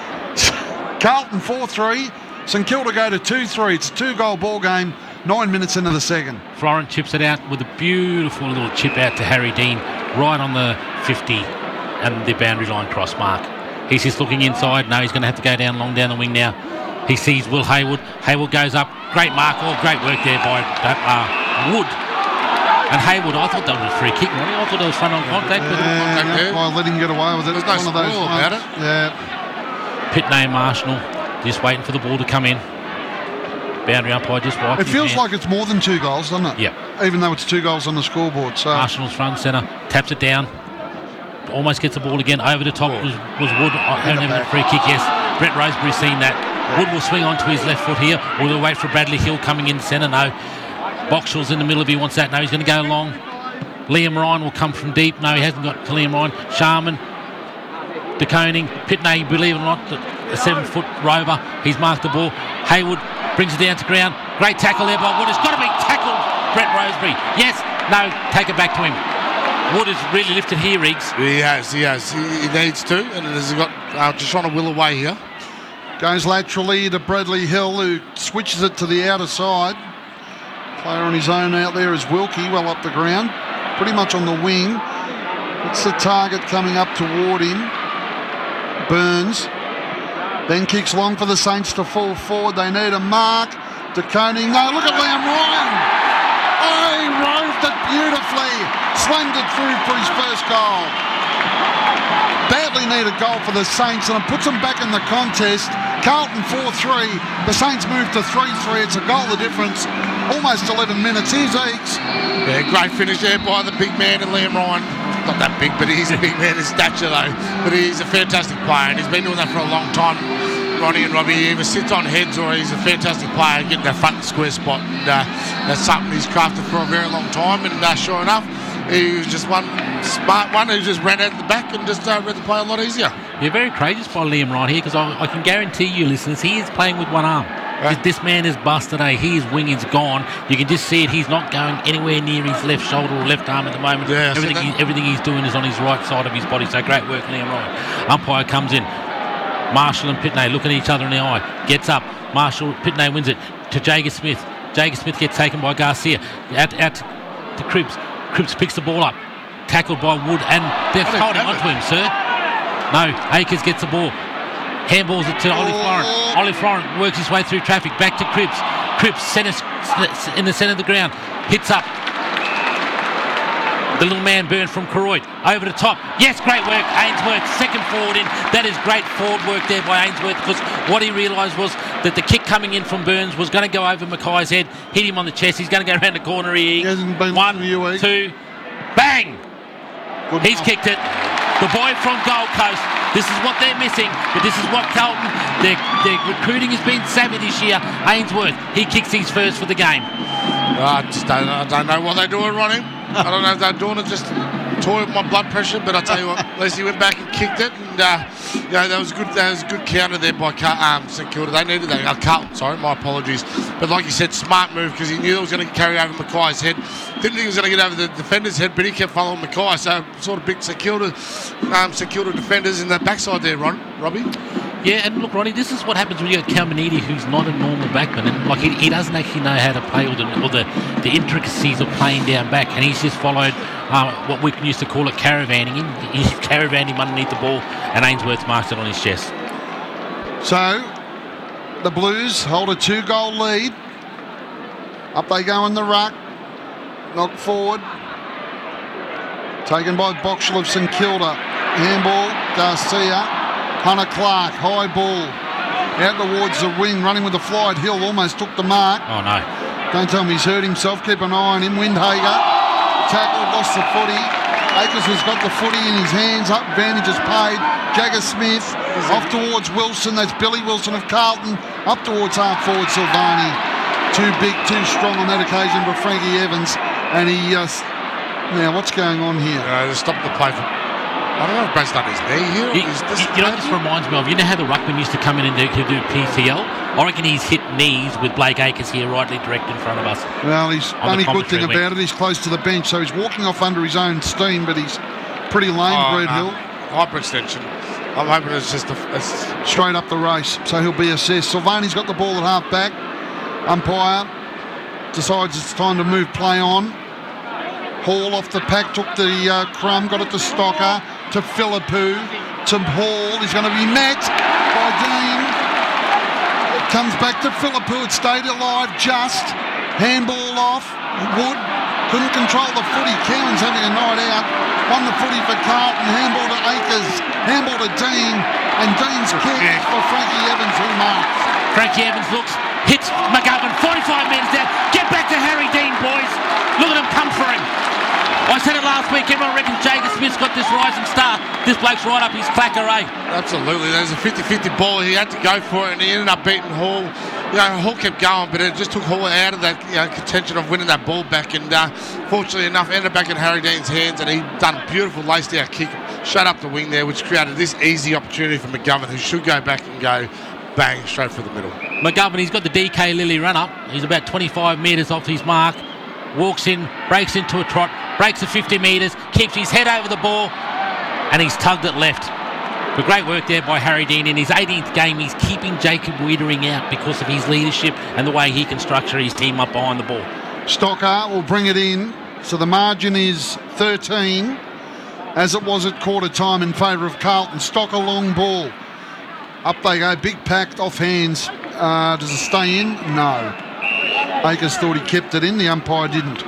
Carlton 4-3. St Kilda go to 2-3. It's a 2-goal ball game. 9 minutes into the second. Florent chips it out with a beautiful little chip out to Harry Dean, right on the 50 and the boundary line cross mark. He's just looking inside. No, he's going to have to go long down the wing now. He sees Will Hayward. Hayward goes up. Great mark. Oh, great work there by Wood. And Hayward, I thought that was a free kick, Ronnie. I thought it was front on contact. I let him get away with it. There's no spoil about it. Yeah. Pitney and Marshall just waiting for the ball to come in. Boundary umpire just wiped. It feels like it's more than 2 goals, doesn't it? Yeah. Even though it's 2 goals on the scoreboard. So Marshall's front centre, taps it down. Almost gets the ball again. Over the top was Wood. A free kick, yes. Brett Roseberry seen that. Wood will swing onto his left foot here. Or we'll wait for Bradley Hill coming in centre. No. Boxall's in the middle if he wants that. No, he's going to go long. Liam Ryan will come from deep. No, he hasn't got to Liam Ryan. Sharman, De Koning, Pitney, believe it or not, a 7-foot rover. He's marked the ball. Hayward brings it down to ground. Great tackle there by Wood. It's got to be tackled, Brett Roseberry. Yes, no, take it back to him. Wood has really lifted here, Riggs. He has. He needs to, and he's got just trying to will away here. Goes laterally to Bradley Hill, who switches it to the outer side. Player on his own out there is Wilkie, well up the ground, pretty much on the wing. It's the target coming up toward him. Burns. Then kicks long for the Saints to fall forward. They need a mark. De Koning. No, look at Liam Ryan. Oh, he roved it beautifully. Slammed it through for his first goal. Badly need a goal for the Saints, and it puts them back in the contest. Carlton 4-3. The Saints move to 3-3. It's a goal the difference. Almost 11 minutes. Here's Eakes. Yeah, great finish there by the big man in Liam Ryan. Not that big, but he's a big man in stature though. But he's a fantastic player, and he's been doing that for a long time. Ronnie and Robbie, he either sits on heads or he's a fantastic player, getting that front and square spot. And that's something he's crafted for a very long time. And sure enough, he was just one smart one who just ran out the back and just read the play a lot easier. You're very courageous by Liam Ryan here, because I can guarantee you, listeners, he is playing with one arm. Right. This man is busted, his wing is gone. You can just see it. He's not going anywhere near his left shoulder or left arm at the moment. Yeah, everything he's doing is on his right side of his body. So great work, Liam Ryan. Umpire comes in. Marshall and Pitney look at each other in the eye. Gets up. Marshall, Pitney wins it to Jager Smith. Jager Smith gets taken by Garcia. Out to Cripps. Cripps picks the ball up. Tackled by Wood, and they're holding on to him, sir. No, Akers gets the ball. Handballs it to Ollie Florent. Ollie Florent works his way through traffic. Back to Cripps. Cripps in the centre of the ground. Hits up. The little man Byrne from Koroit. Over the top. Yes, great work. Ainsworth, second forward in. That is great forward work there by Ainsworth, because what he realised was that the kick coming in from Burns was going to go over Mackay's head, hit him on the chest. He's going to go around the corner here. He hasn't been 1, 2, bang! Good He's kicked it. The boy from Gold Coast. This is what they're missing, but this is what Carlton, their recruiting has been savvy this year. Ainsworth, he kicks his first for the game. I don't know what they're doing, Ronnie. I don't know if they're doing it just toy with my blood pressure, but I tell you what, at least he went back and kicked it, and that was good. That was a good counter there by St Kilda. They needed that. Carlton, sorry, my apologies. But like you said, smart move, because he knew it was going to carry over Mackay's head. Didn't think it was going to get over the defender's head, but he kept following Mackay, so sort of big St Kilda defenders in the backside there, Robbie. Yeah, and look, Ronnie, this is what happens when you got Calmanidi, who's not a normal backman, and like he doesn't actually know how to play all the intricacies of playing down back, and he's just followed what we used to call it caravanning him. He caravaned him underneath the ball, and Ainsworth marked it on his chest. So, the Blues hold a 2-goal lead. Up they go in the ruck. Knocked forward. Taken by Boxall of St Kilda. Handball, Garcia. Hunter Clark, high ball. Out towards the wing, running with the fly at Hill. Almost took the mark. Oh, no. Don't tell me he's hurt himself. Keep an eye on him. Windhager. Tackled, lost the footy. Akers has got the footy in his hands. Up, advantage is paid. Jagger Smith off towards Wilson. That's Billy Wilson of Carlton. Up towards half forward Silvani. Too big, too strong on that occasion for Frankie Evans. And he... now, what's going on here? Just stop the play for... I don't know if Brad's done his knee here. You know what this reminds me of? You know how the ruckman used to come in and do PCL? I reckon he's hit knees with Blake Akers here, rightly direct in front of us. Well, he's only good thing about it, he's close to the bench, so he's walking off under his own steam, but he's pretty lame, Brad Hill. Hyperextension. I'm hoping it's just straight up the race, so he'll be assessed. Silvani's got the ball at half back. Umpire decides it's time to move play on. Hall off the pack, took the crumb, got it to Stocker, to Philippou, to Hall. He's going to be met by Dean. It comes back to Philippou. It stayed alive just. Handball off. Wood couldn't control the footy. Cowan's having a night out. Won the footy for Carlton. Handball to Akers. Handball to Dean. And Dean's kick for Frankie Evans, who marks. Frankie Evans looks, hits McGovern, 45 metres down. Get back to Harry Dean, boys. Look at him come for him. I said it last week, everyone reckons Jager Smith's got this rising star. This bloke's right up his clacker, eh? Absolutely. There's a 50-50 ball. He had to go for it, and he ended up beating Hall. Hall kept going, but it just took Hall out of that contention of winning that ball back. And fortunately enough, ended back in Harry Dean's hands, and he done a beautiful laced-out kick, shut up the wing there, which created this easy opportunity for McGovern, who should go back and go bang straight for the middle. McGovern, he's got the DK Lilly run-up. He's about 25 metres off his mark. Walks in, breaks into a trot, breaks the 50 metres, keeps his head over the ball, and he's tugged it left. But great work there by Harry Dean. In his 18th game, he's keeping Jacob Wiedering out because of his leadership and the way he can structure his team up behind the ball. Stocker will bring it in, so the margin is 13, as it was at quarter time in favour of Carlton. Stocker long ball. Up they go, big packed off hands. Does it stay in? No. Akers thought he kept it in, the umpire didn't.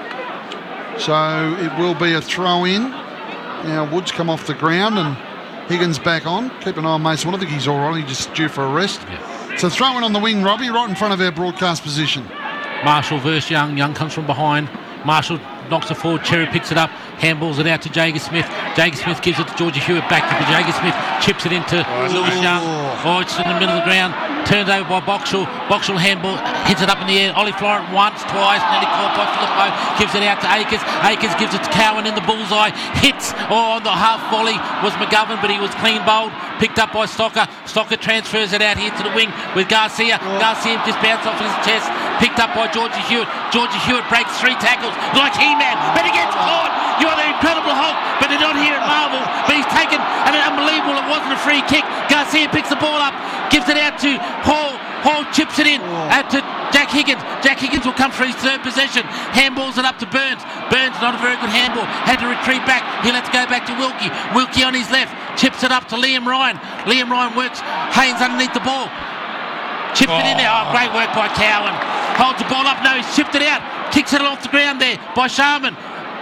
So it will be a throw in. Now Woods come off the ground and Higgins back on. Keep an eye on Mason. I think he's all right, he's just due for a rest. Yeah. So throw in on the wing, Robbie, right in front of our broadcast position. Marshall versus Young. Young comes from behind. Marshall knocks it forward, Cherry picks it up, handballs it out to Jager Smith. Jager Smith gives it to Georgia Hewitt, back to Jager Smith, chips it into Lewis Young. Oh, it's in the middle of the ground, turns over by Boxall. Boxall handball, hits it up in the air. Ollie Florent once, twice, nearly caught by Filippo, gives it out to Akers. Akers gives it to Cowan in the bullseye, hits on the half volley was McGovern, but he was clean bowled, picked up by Stocker. Stocker transfers it out here to the wing with Garcia. Garcia just bounced off his chest, picked up by Georgia Hewitt. Georgia Hewitt breaks 3 tackles like He-Man, but he gets caught. You're the Incredible Hulk, but they're not here at Marvel. But he's taken an unbelievable, it wasn't a free kick. Garcia picks the ball up, gives it out to Hall. Hall chips it in out to Jack Higgins. Jack Higgins will come for his third possession. Handballs it up to Burns. Burns, not a very good handball. Had to retreat back. He lets go back to Wilkie. Wilkie on his left. Chips it up to Liam Ryan. Liam Ryan works Haynes underneath the ball. Chipped it in there. Oh, great work by Cowan. Holds the ball up. No, he's chipped it out. Kicks it off the ground there by Sharman.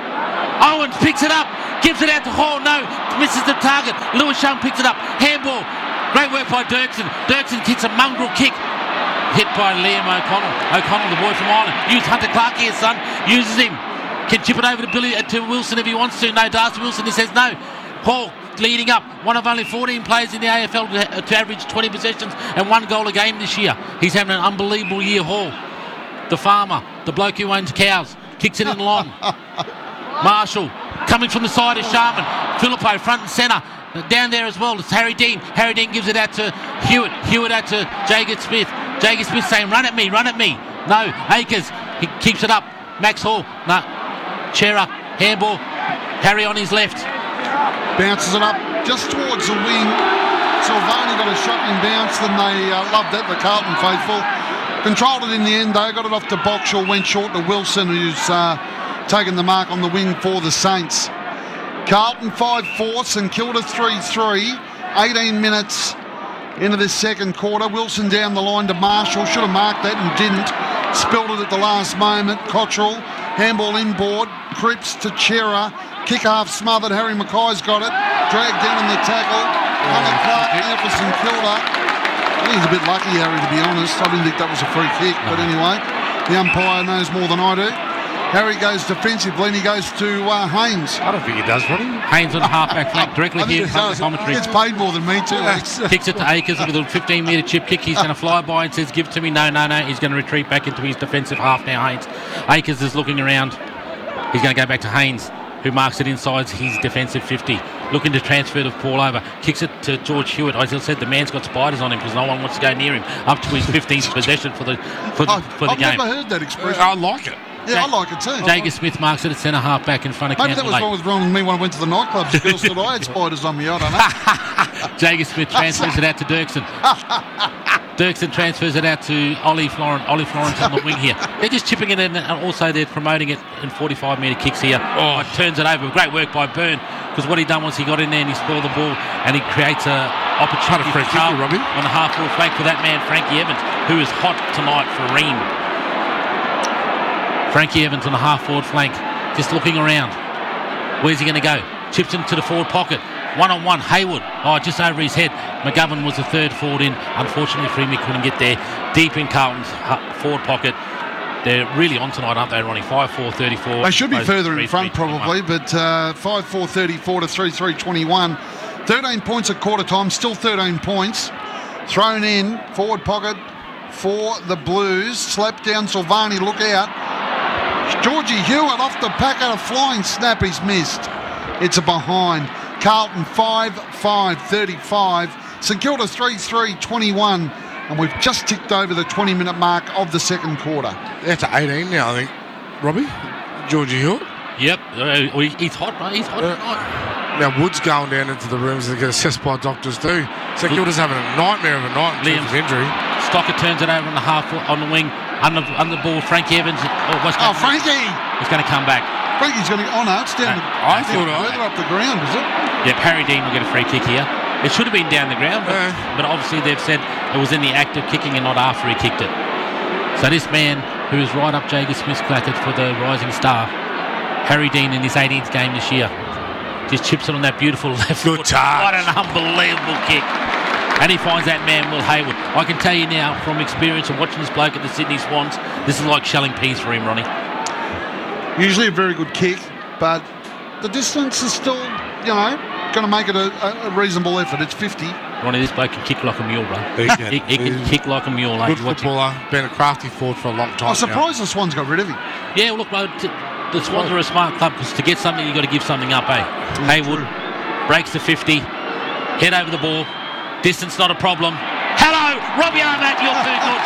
Owens picks it up. Gives it out to Hall. No, misses the target. Lewis Young picks it up. Handball. Great work by Dirksen. Dirksen kicks a mongrel kick. Hit by Liam O'Connell. O'Connell, the boy from Ireland. Use Hunter Clark here, son. Uses him. Can chip it over to Wilson if he wants to. No, Darcy Wilson, he says no. Hall leading up. One of only 14 players in the AFL to average 20 possessions and 1 goal a game this year. He's having an unbelievable year, Hall. The farmer, the bloke who owns cows, kicks it in long. Marshall, coming from the side is Sharman. Filippo, front and centre. Down there as well, it's Harry Dean. Harry Dean gives it out to Hewitt. Hewitt out to Jacob Smith. Jacob Smith saying, run at me, run at me. No, Akers, he keeps it up. Max Hall, no. Chera, handball. Harry on his left. Bounces it up just towards the wing. Silvani got a shotgun bounce, then they loved it, the Carlton faithful. Controlled it in the end, though. Got it off to Boxall, went short to Wilson, who's taken the mark on the wing for the Saints. Carlton 5-4, St Kilda 3-3. 18 minutes into this second quarter. Wilson down the line to Marshall. Should have marked that and didn't. Spilled it at the last moment. Cottrell, handball inboard. Cripps to Chera. Kick half smothered. Harry Mackay's got it. Dragged down in the tackle. Hunter Clark now for St Kilda. I think he's a bit lucky, Harry, to be honest. I didn't think that was a free kick. But anyway, the umpire knows more than I do. Harry goes defensively and he goes to Haynes. I don't think he does, Ronnie. Haynes on the half-back flank directly here in front of the commentary. He gets paid more than me too. Kicks it to Akers with a 15-metre chip kick. He's going to fly by and says, give it to me. No. He's going to retreat back into his defensive half now, Haynes. Akers is looking around. He's going to go back to Haynes, who marks it inside his defensive 50. Looking to transfer the ball over. Kicks it to George Hewitt. As I said, the man's got spiders on him because no one wants to go near him. Up to his 15th possession for the I've game. never heard that expression. I like it. Yeah, I like it too. Jacob Smith marks it at centre half back in front of Maybe Campbell. that was what was wrong with me when I went to the nightclubs. The girls said I had spiders on me. I don't know. Jacob Smith transfers it out to Dirksen. Dirksen transfers it out to Ollie Florence. Ollie Florence on the wing here. They're just chipping it in, and also they're promoting it in 45-metre kicks here. Oh, turns it over. Great work by Byrne, because what he done was he got in there and he spoiled the ball, and he creates an opportunity for Robbie on the half-forward flank for that man, Frankie Evans, who is hot tonight for Ream. Frankie Evans on the half-forward flank, just looking around. Where's he going to go? Chips into the forward pocket. One-on-one, Hayward. Oh, just over his head. McGovern was the third forward in. Unfortunately for him, he couldn't get there. Deep in Carlton's forward pocket. They're really on tonight, aren't they, Ronnie? 5-4-34. They should be further in front, probably, but 5-4-34 to 3-3-21. 13 points at quarter time, still 13 points. Thrown in, forward pocket for the Blues. Slapped down Silvani, look out. Georgie Hewitt off the pack at a flying snap, he's missed. It's a behind. Carlton 5-5-35. St Kilda 3-3-21. And we've just ticked over the 20-minute mark of the second quarter. That's 18 now, I think. Robbie? Georgie Hewitt? Yep. He's hot, mate. He's hot tonight. Now, Wood's going down into the rooms to get assessed by doctors too. St Kilda's having a nightmare of a night in terms of injury. Stocker turns it over on the half on the wing. Under the ball, Frankie Evans. Frankie! He's going to come back. Frankie's going to... Oh, no, it's down. Further up the ground, is it? Yeah, Harry Dean will get a free kick here. It should have been down the ground, but obviously they've said it was in the act of kicking and not after he kicked it. So this man, who is right up Jacob Smith's clacket for the Rising Star, Harry Dean in his 18th game this year, just chips it on that beautiful left foot. What an unbelievable kick. And he finds that man, Will Hayward. I can tell you now, from experience of watching this bloke at the Sydney Swans, this is like shelling peas for him, Ronnie. Usually a very good kick, but the distance is still, going to make it a reasonable effort. It's 50. Ronnie, this bloke can kick like a mule, bro. He can kick like a mule. Good footballer, been a crafty forward for a long time. I'm surprised the Swans got rid of him. Yeah, well, look, bro, the Swans are a smart club, because to get something, you've got to give something up, eh? Hayward breaks the 50, head over the ball. Distance not a problem. Hello, Robbie Armatt, you're too good.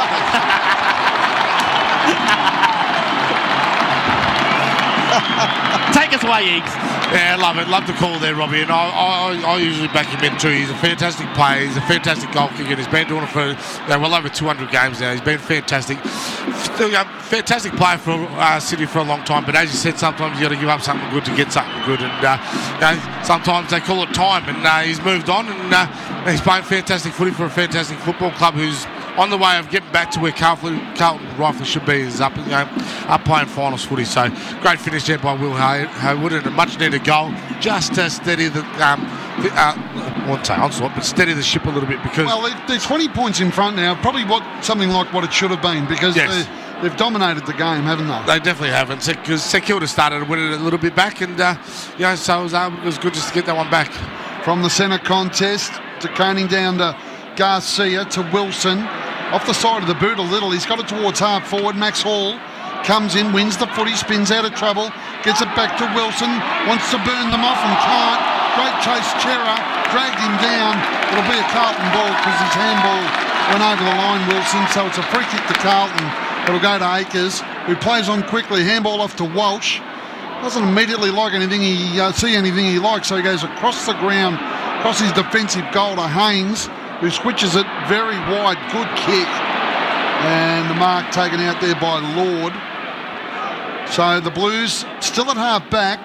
Take a That's the way, Eags. Yeah, I love it. Love the call there, Robbie. And I usually back him in too. He's a fantastic player. He's a fantastic goal kicker. He's been doing it for well over 200 games now. He's been fantastic. Fantastic player for City for a long time. But as you said, sometimes you got to give up something good to get something good. And sometimes they call it time. And he's moved on. And he's playing fantastic footy for a fantastic football club who's on the way of getting back to where Carlton rightfully should be, is up playing finals footy. So great finish there by Will Haywood, and a much needed goal just to steady the I won't say onslaught, but steady the ship a little bit, because they're 20 points in front now, probably something like what it should have been, because they've dominated the game, haven't they? They definitely haven't, because St Kilda started winning it a little bit back, and so it was good just to get that one back. From the centre contest to coning down to Garcia to Wilson. Off the side of the boot a little. He's got it towards half forward. Max Hall comes in, wins the footy, spins out of trouble, gets it back to Wilson, wants to burn them off and can't. Great chase, Chera, dragged him down. It'll be a Carlton ball because his handball went over the line, Wilson, so it's a free kick to Carlton. It'll go to Akers, who plays on quickly, handball off to Walsh. Doesn't immediately see anything he likes, so he goes across the ground, across his defensive goal to Haynes, who switches it very wide. Good kick. And the mark taken out there by Lord. So the Blues still at half back.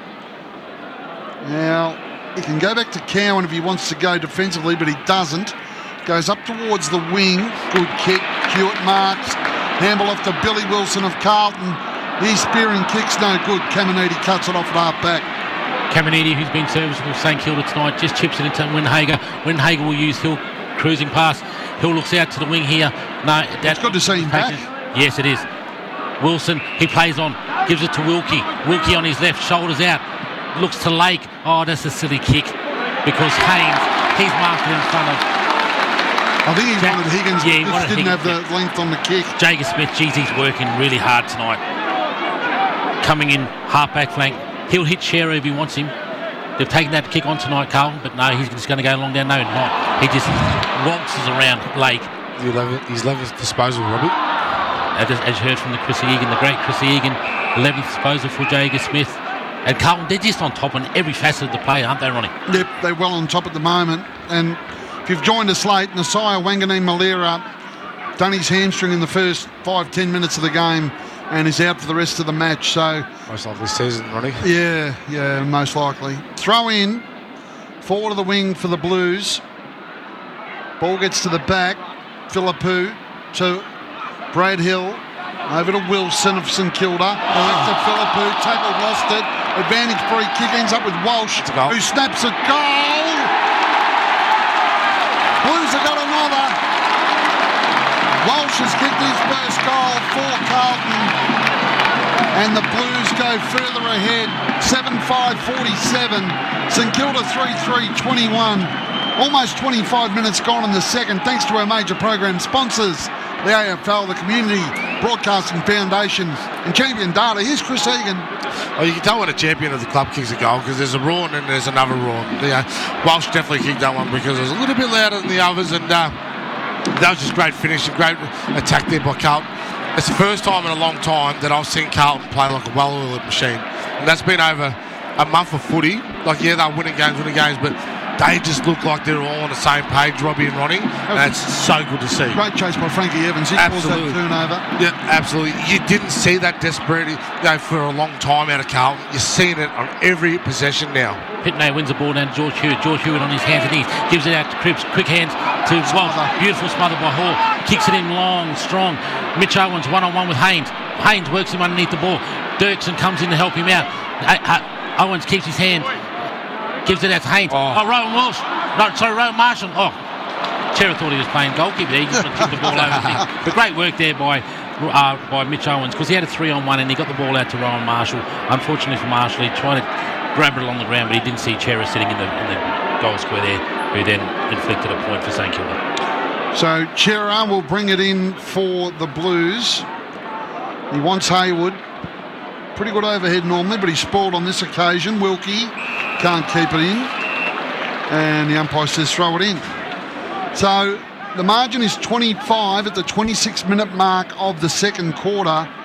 Now, he can go back to Cowan if he wants to go defensively, but he doesn't. Goes up towards the wing. Good kick. Hewitt marks. Handball off to Billy Wilson of Carlton. His spearing kick's no good. Caminiti cuts it off at half back. Caminiti, who's been serviceable for St Kilda tonight, just chips it into Windhager. Windhager will use Hill cruising past. Hill looks out to the wing here. No, it's good to see him back. Yes, it is. Wilson, he plays on, gives it to Wilkie. Wilkie on his left, shoulders out, looks to Lake. Oh, that's a silly kick, because Haynes, he's marked it in front of. I think he wanted Higgins, but just didn't have the length on the kick. Jager Smith, geez, he's working really hard tonight. Coming in half-back flank. He'll hit Shearer if he wants him. They've taken that kick on tonight, Carlton, but no, he's just going to go along down. No, not. He just waltzes around Lake. He's 11th disposal, Robbie. As you heard from the Chrissy Egan, the great Chrissy Egan, 11th disposal for Jager Smith. And Carlton, they're just on top on every facet of the play, aren't they, Ronnie? Yep, they're well on top at the moment. And if you've joined us late, Nasiah Wanganeen-Malira done his hamstring in the first 5-10 minutes of the game and is out for the rest of the match. So most likely season, Ronnie. Yeah, most likely. Throw in, forward of the wing for the Blues. Ball gets to the back. Philippou to Brad Hill. Over to Wilson of St Kilda. Left to Philippou, tackled, lost it. Advantage free kick, ends up with Walsh, who snaps a goal. Blues have got another. Walsh has kicked his first goal for Carlton. And the Blues go further ahead, 7-5-47. St Kilda 3-3-21. Almost 25 minutes gone in the second, thanks to our major program sponsors, the AFL, the Community Broadcasting Foundation, and Champion Data. Here's Chris Egan. Oh, you can tell when a champion of the club kicks a goal, because there's a roar and then there's another roar. Walsh definitely kicked that one because it was a little bit louder than the others, and that was just great finish, a great attack there by Carlton. It's the first time in a long time that I've seen Carlton play like a well-oiled machine, and that's been over a month of footy. Like, yeah, they're winning games, but they just look like they're all on the same page, Robbie and Ronnie. And that's so good to see. Great chase by Frankie Evans. He caused that turnover. Yeah, absolutely. You didn't see that desperation for a long time out of Carlton. You're seeing it on every possession now. Pitney wins the ball down to George Hewitt. George Hewitt on his hands and knees. Gives it out to Cripps. Quick hands to Walsh. Beautiful smother by Hall. Kicks it in long, strong. Mitch Owens one-on-one with Haynes. Haynes works him underneath the ball. Dirksen comes in to help him out. Owens keeps his hand. Gives it out to Haynes. Rowan Walsh. Rowan Marshall. Chera thought he was playing goalkeeper there. He just took the ball over. But great work there by Mitch Owens, because he had a 3-on-1 and he got the ball out to Rowan Marshall. Unfortunately for Marshall, he tried to grab it along the ground, but he didn't see Chera sitting in the goal square there, who then inflicted a point for St Kilda. So Chera will bring it in for the Blues. He wants Haywood. Pretty good overhead normally, but he's spoiled on this occasion. Wilkie can't keep it in, and the umpire says throw it in. So the margin is 25 at the 26-minute mark of the second quarter.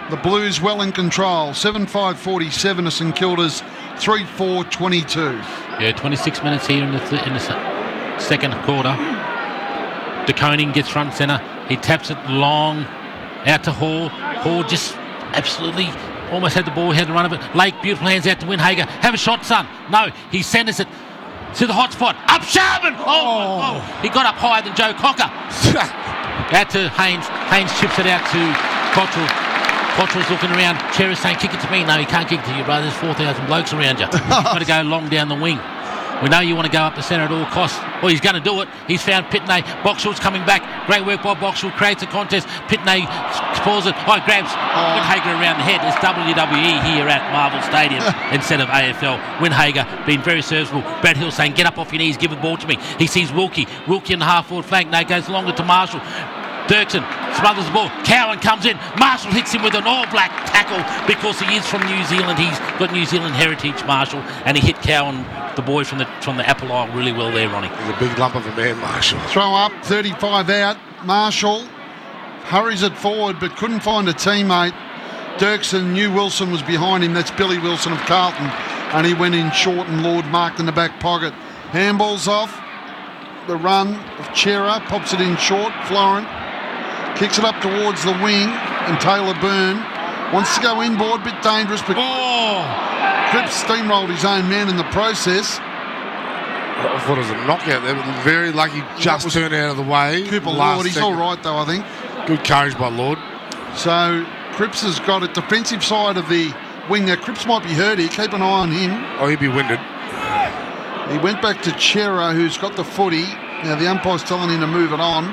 The Blues well in control. 7-5-47 to St Kilda's 3-4-22. Yeah, 26 minutes here in the second quarter. De Koning gets front centre. He taps it long out to Hall. Hall just absolutely almost had the ball, had the run of it. Lake, beautiful hands out to Windhager. Have a shot, son. No, he centres it to the hot spot. Up Sharman! Oh. He got up higher than Joe Cocker. Out to Haynes. Haynes chips it out to Cottrell. Cottrell's looking around. Cherry's saying, kick it to me. No, he can't kick it to you, brother. There's 4,000 blokes around you. You've got to go long down the wing. We know you want to go up the centre at all costs. Well, he's going to do it. He's found Pitney. Boxall's coming back. Great work by Boxall. Creates a contest. Pitney spoils it. Grabs Windhager around the head. It's WWE here at Marvel Stadium instead of AFL. Windhager being very serviceable. Brad Hill saying, get up off your knees, give the ball to me. He sees Wilkie. Wilkie in the half-forward flank. No, goes longer to Marshall. Dirksen smothers the ball. Cowan comes in. Marshall hits him with an all-black tackle because he is from New Zealand. He's got New Zealand heritage, Marshall, and he hit Cowan, the boy from the Apple Isle, really well there, Ronnie. He's a big lump of a man, Marshall. Throw up, 35 out. Marshall hurries it forward but couldn't find a teammate. Dirksen knew Wilson was behind him. That's Billy Wilson of Carlton. And he went in short and Lord marked in the back pocket. Handball's off. The run of Chera pops it in short. Florent kicks it up towards the wing, and Taylor Byrne wants to go inboard, bit dangerous, but Cripps steamrolled his own man in the process. I thought it was a knockout there, but very lucky just turned out of the way. Cooper Lord, he's all right though, I think. Good courage by Lord. So Cripps has got a defensive side of the wing. Now Cripps might be hurt here, keep an eye on him. Oh, he'd be winded. He went back to Chera, who's got the footy. Now the umpire's telling him to move it on.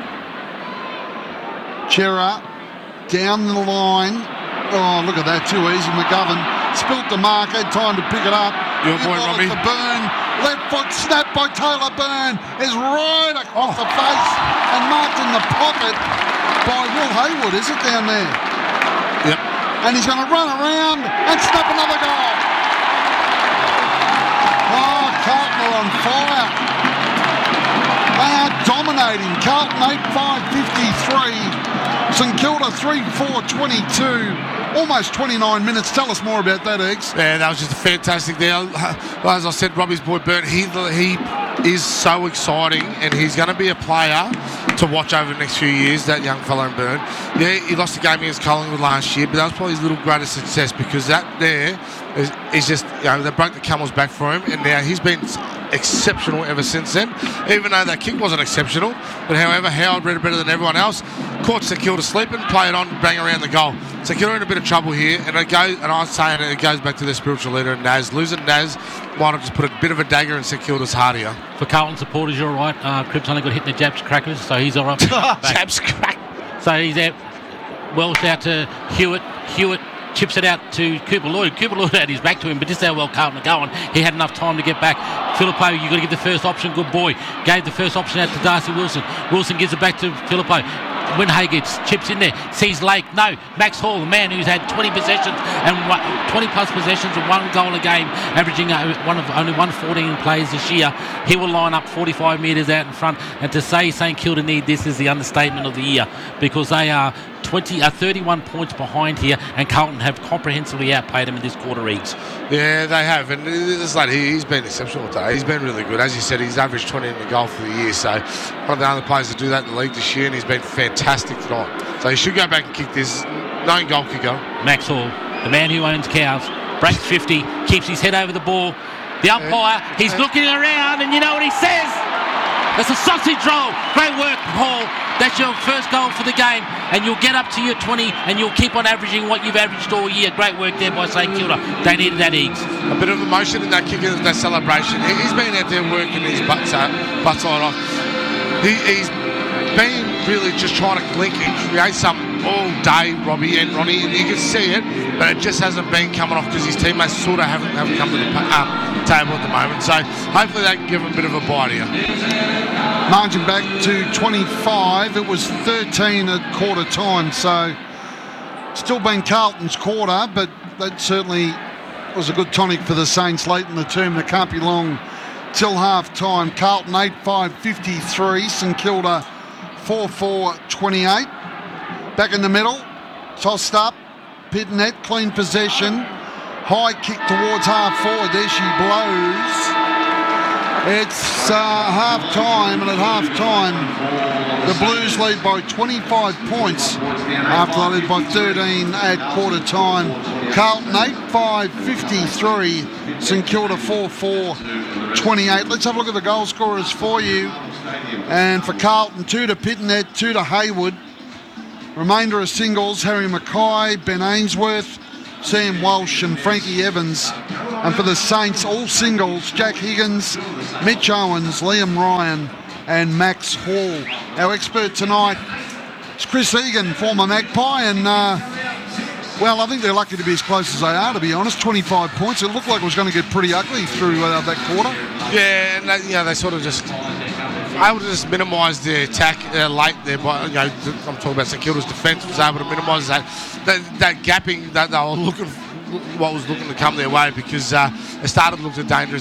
Chera down the line. Oh, look at that, too easy. McGovern spilt the mark, had time to pick it up. Your point, Robbie. To Byrne. Left foot snap by Taylor Byrne is right across the face and marked in the pocket by Will Hayward, is it, down there? Yep. And he's going to run around and snap another goal. Oh, Carlton are on fire. They are dominating. Carlton 8-5-53. St Kilda 3-4-22. Almost 29 minutes. Tell us more about that, Eggs. Yeah, that was just a fantastic deal. As I said, Robbie's boy Byrne, he is so exciting, and he's going to be a player to watch over the next few years, that young fellow in Byrne. Yeah, he lost the game against Collingwood last year, but that was probably his little greatest success because that there is just, they broke the camel's back for him, and now he's been exceptional ever since then, even though that kick wasn't exceptional. But however, Howard read it better than everyone else. Caught St Kilda sleeping, play it on, bang around the goal. St Kilda in a bit of trouble here, and I'm saying it goes back to their spiritual leader, Naz. Losing Naz might have just put a bit of a dagger in St Kilda's heart here. For Carlton supporters, you're right. Cripps only got hit in the Japs crackers, so he's all right. Japs crack. So he's out. Wells out to Hewitt. Hewitt chips it out to Cooper Lloyd. Cooper Lloyd had his back to him, but just how well Carlton are going. He had enough time to get back. Filippo, you've got to give the first option. Good boy. Gave the first option out to Darcy Wilson. Wilson gives it back to Filippo. Windhager chips in there, sees Lake. No, Max Hall, the man who's had 20 possessions and 20 plus possessions and 1 goal a game, averaging only 114 plays this year. He will line up 45 metres out in front. And to say St Kilda need this is the understatement of the year, because they are 31 points behind here, and Carlton have comprehensively outplayed them in this quarter, Eagles. Yeah, they have, and this lad, he's been exceptional today. He's been really good. As you said, he's averaged 20 in the goal for the year, so one of the other players to do that in the league this year, and he's been fantastic tonight. So he should go back and kick this. No goal kicker. Max Hall, the man who owns cows, breaks 50, keeps his head over the ball. The umpire, he's looking around, and you know what he says? It's a sausage roll. Great work, Paul. That's your first goal for the game, and you'll get up to your 20, and you'll keep on averaging what you've averaged all year. Great work there by St Kilda. They needed that, Eags. A bit of emotion in that kick and that celebration. He's been out there working his butts on off. He's been really just trying to link and create something all day, Robbie and Ronnie, and you can see it, but it just hasn't been coming off because his teammates sort of haven't come to the table at the moment. So hopefully they can give him a bit of a bite here. Margin back to 25. It was 13 at quarter time, so still been Carlton's quarter, but that certainly was a good tonic for the Saints late in the term. That can't be long till half time. Carlton 8-5-53, St Kilda 4-4-28. Back in the middle, tossed up, Pitnet, clean possession. High kick towards half forward. There she blows. It's half time, and at half time, the Blues lead by 25 points after they led by 13 at quarter time. Carlton 8-5, 53. St Kilda 4-4, 28. Let's have a look at the goal scorers for you. And for Carlton, 2 to Pitnet, 2 to Hayward. Remainder of singles, Harry Mackay, Ben Ainsworth, Sam Walsh and Frankie Evans. And for the Saints, all singles, Jack Higgins, Mitch Owens, Liam Ryan and Max Hall. Our expert tonight is Chris Egan, former Magpie, and well, I think they're lucky to be as close as they are, to be honest. 25 points. It looked like it was going to get pretty ugly through that quarter. Yeah, and they sort of just able to just minimise their attack late there. But I'm talking about St Kilda's defence was able to minimise that gapping that they were looking, what was looking to come their way, because it started to look dangerous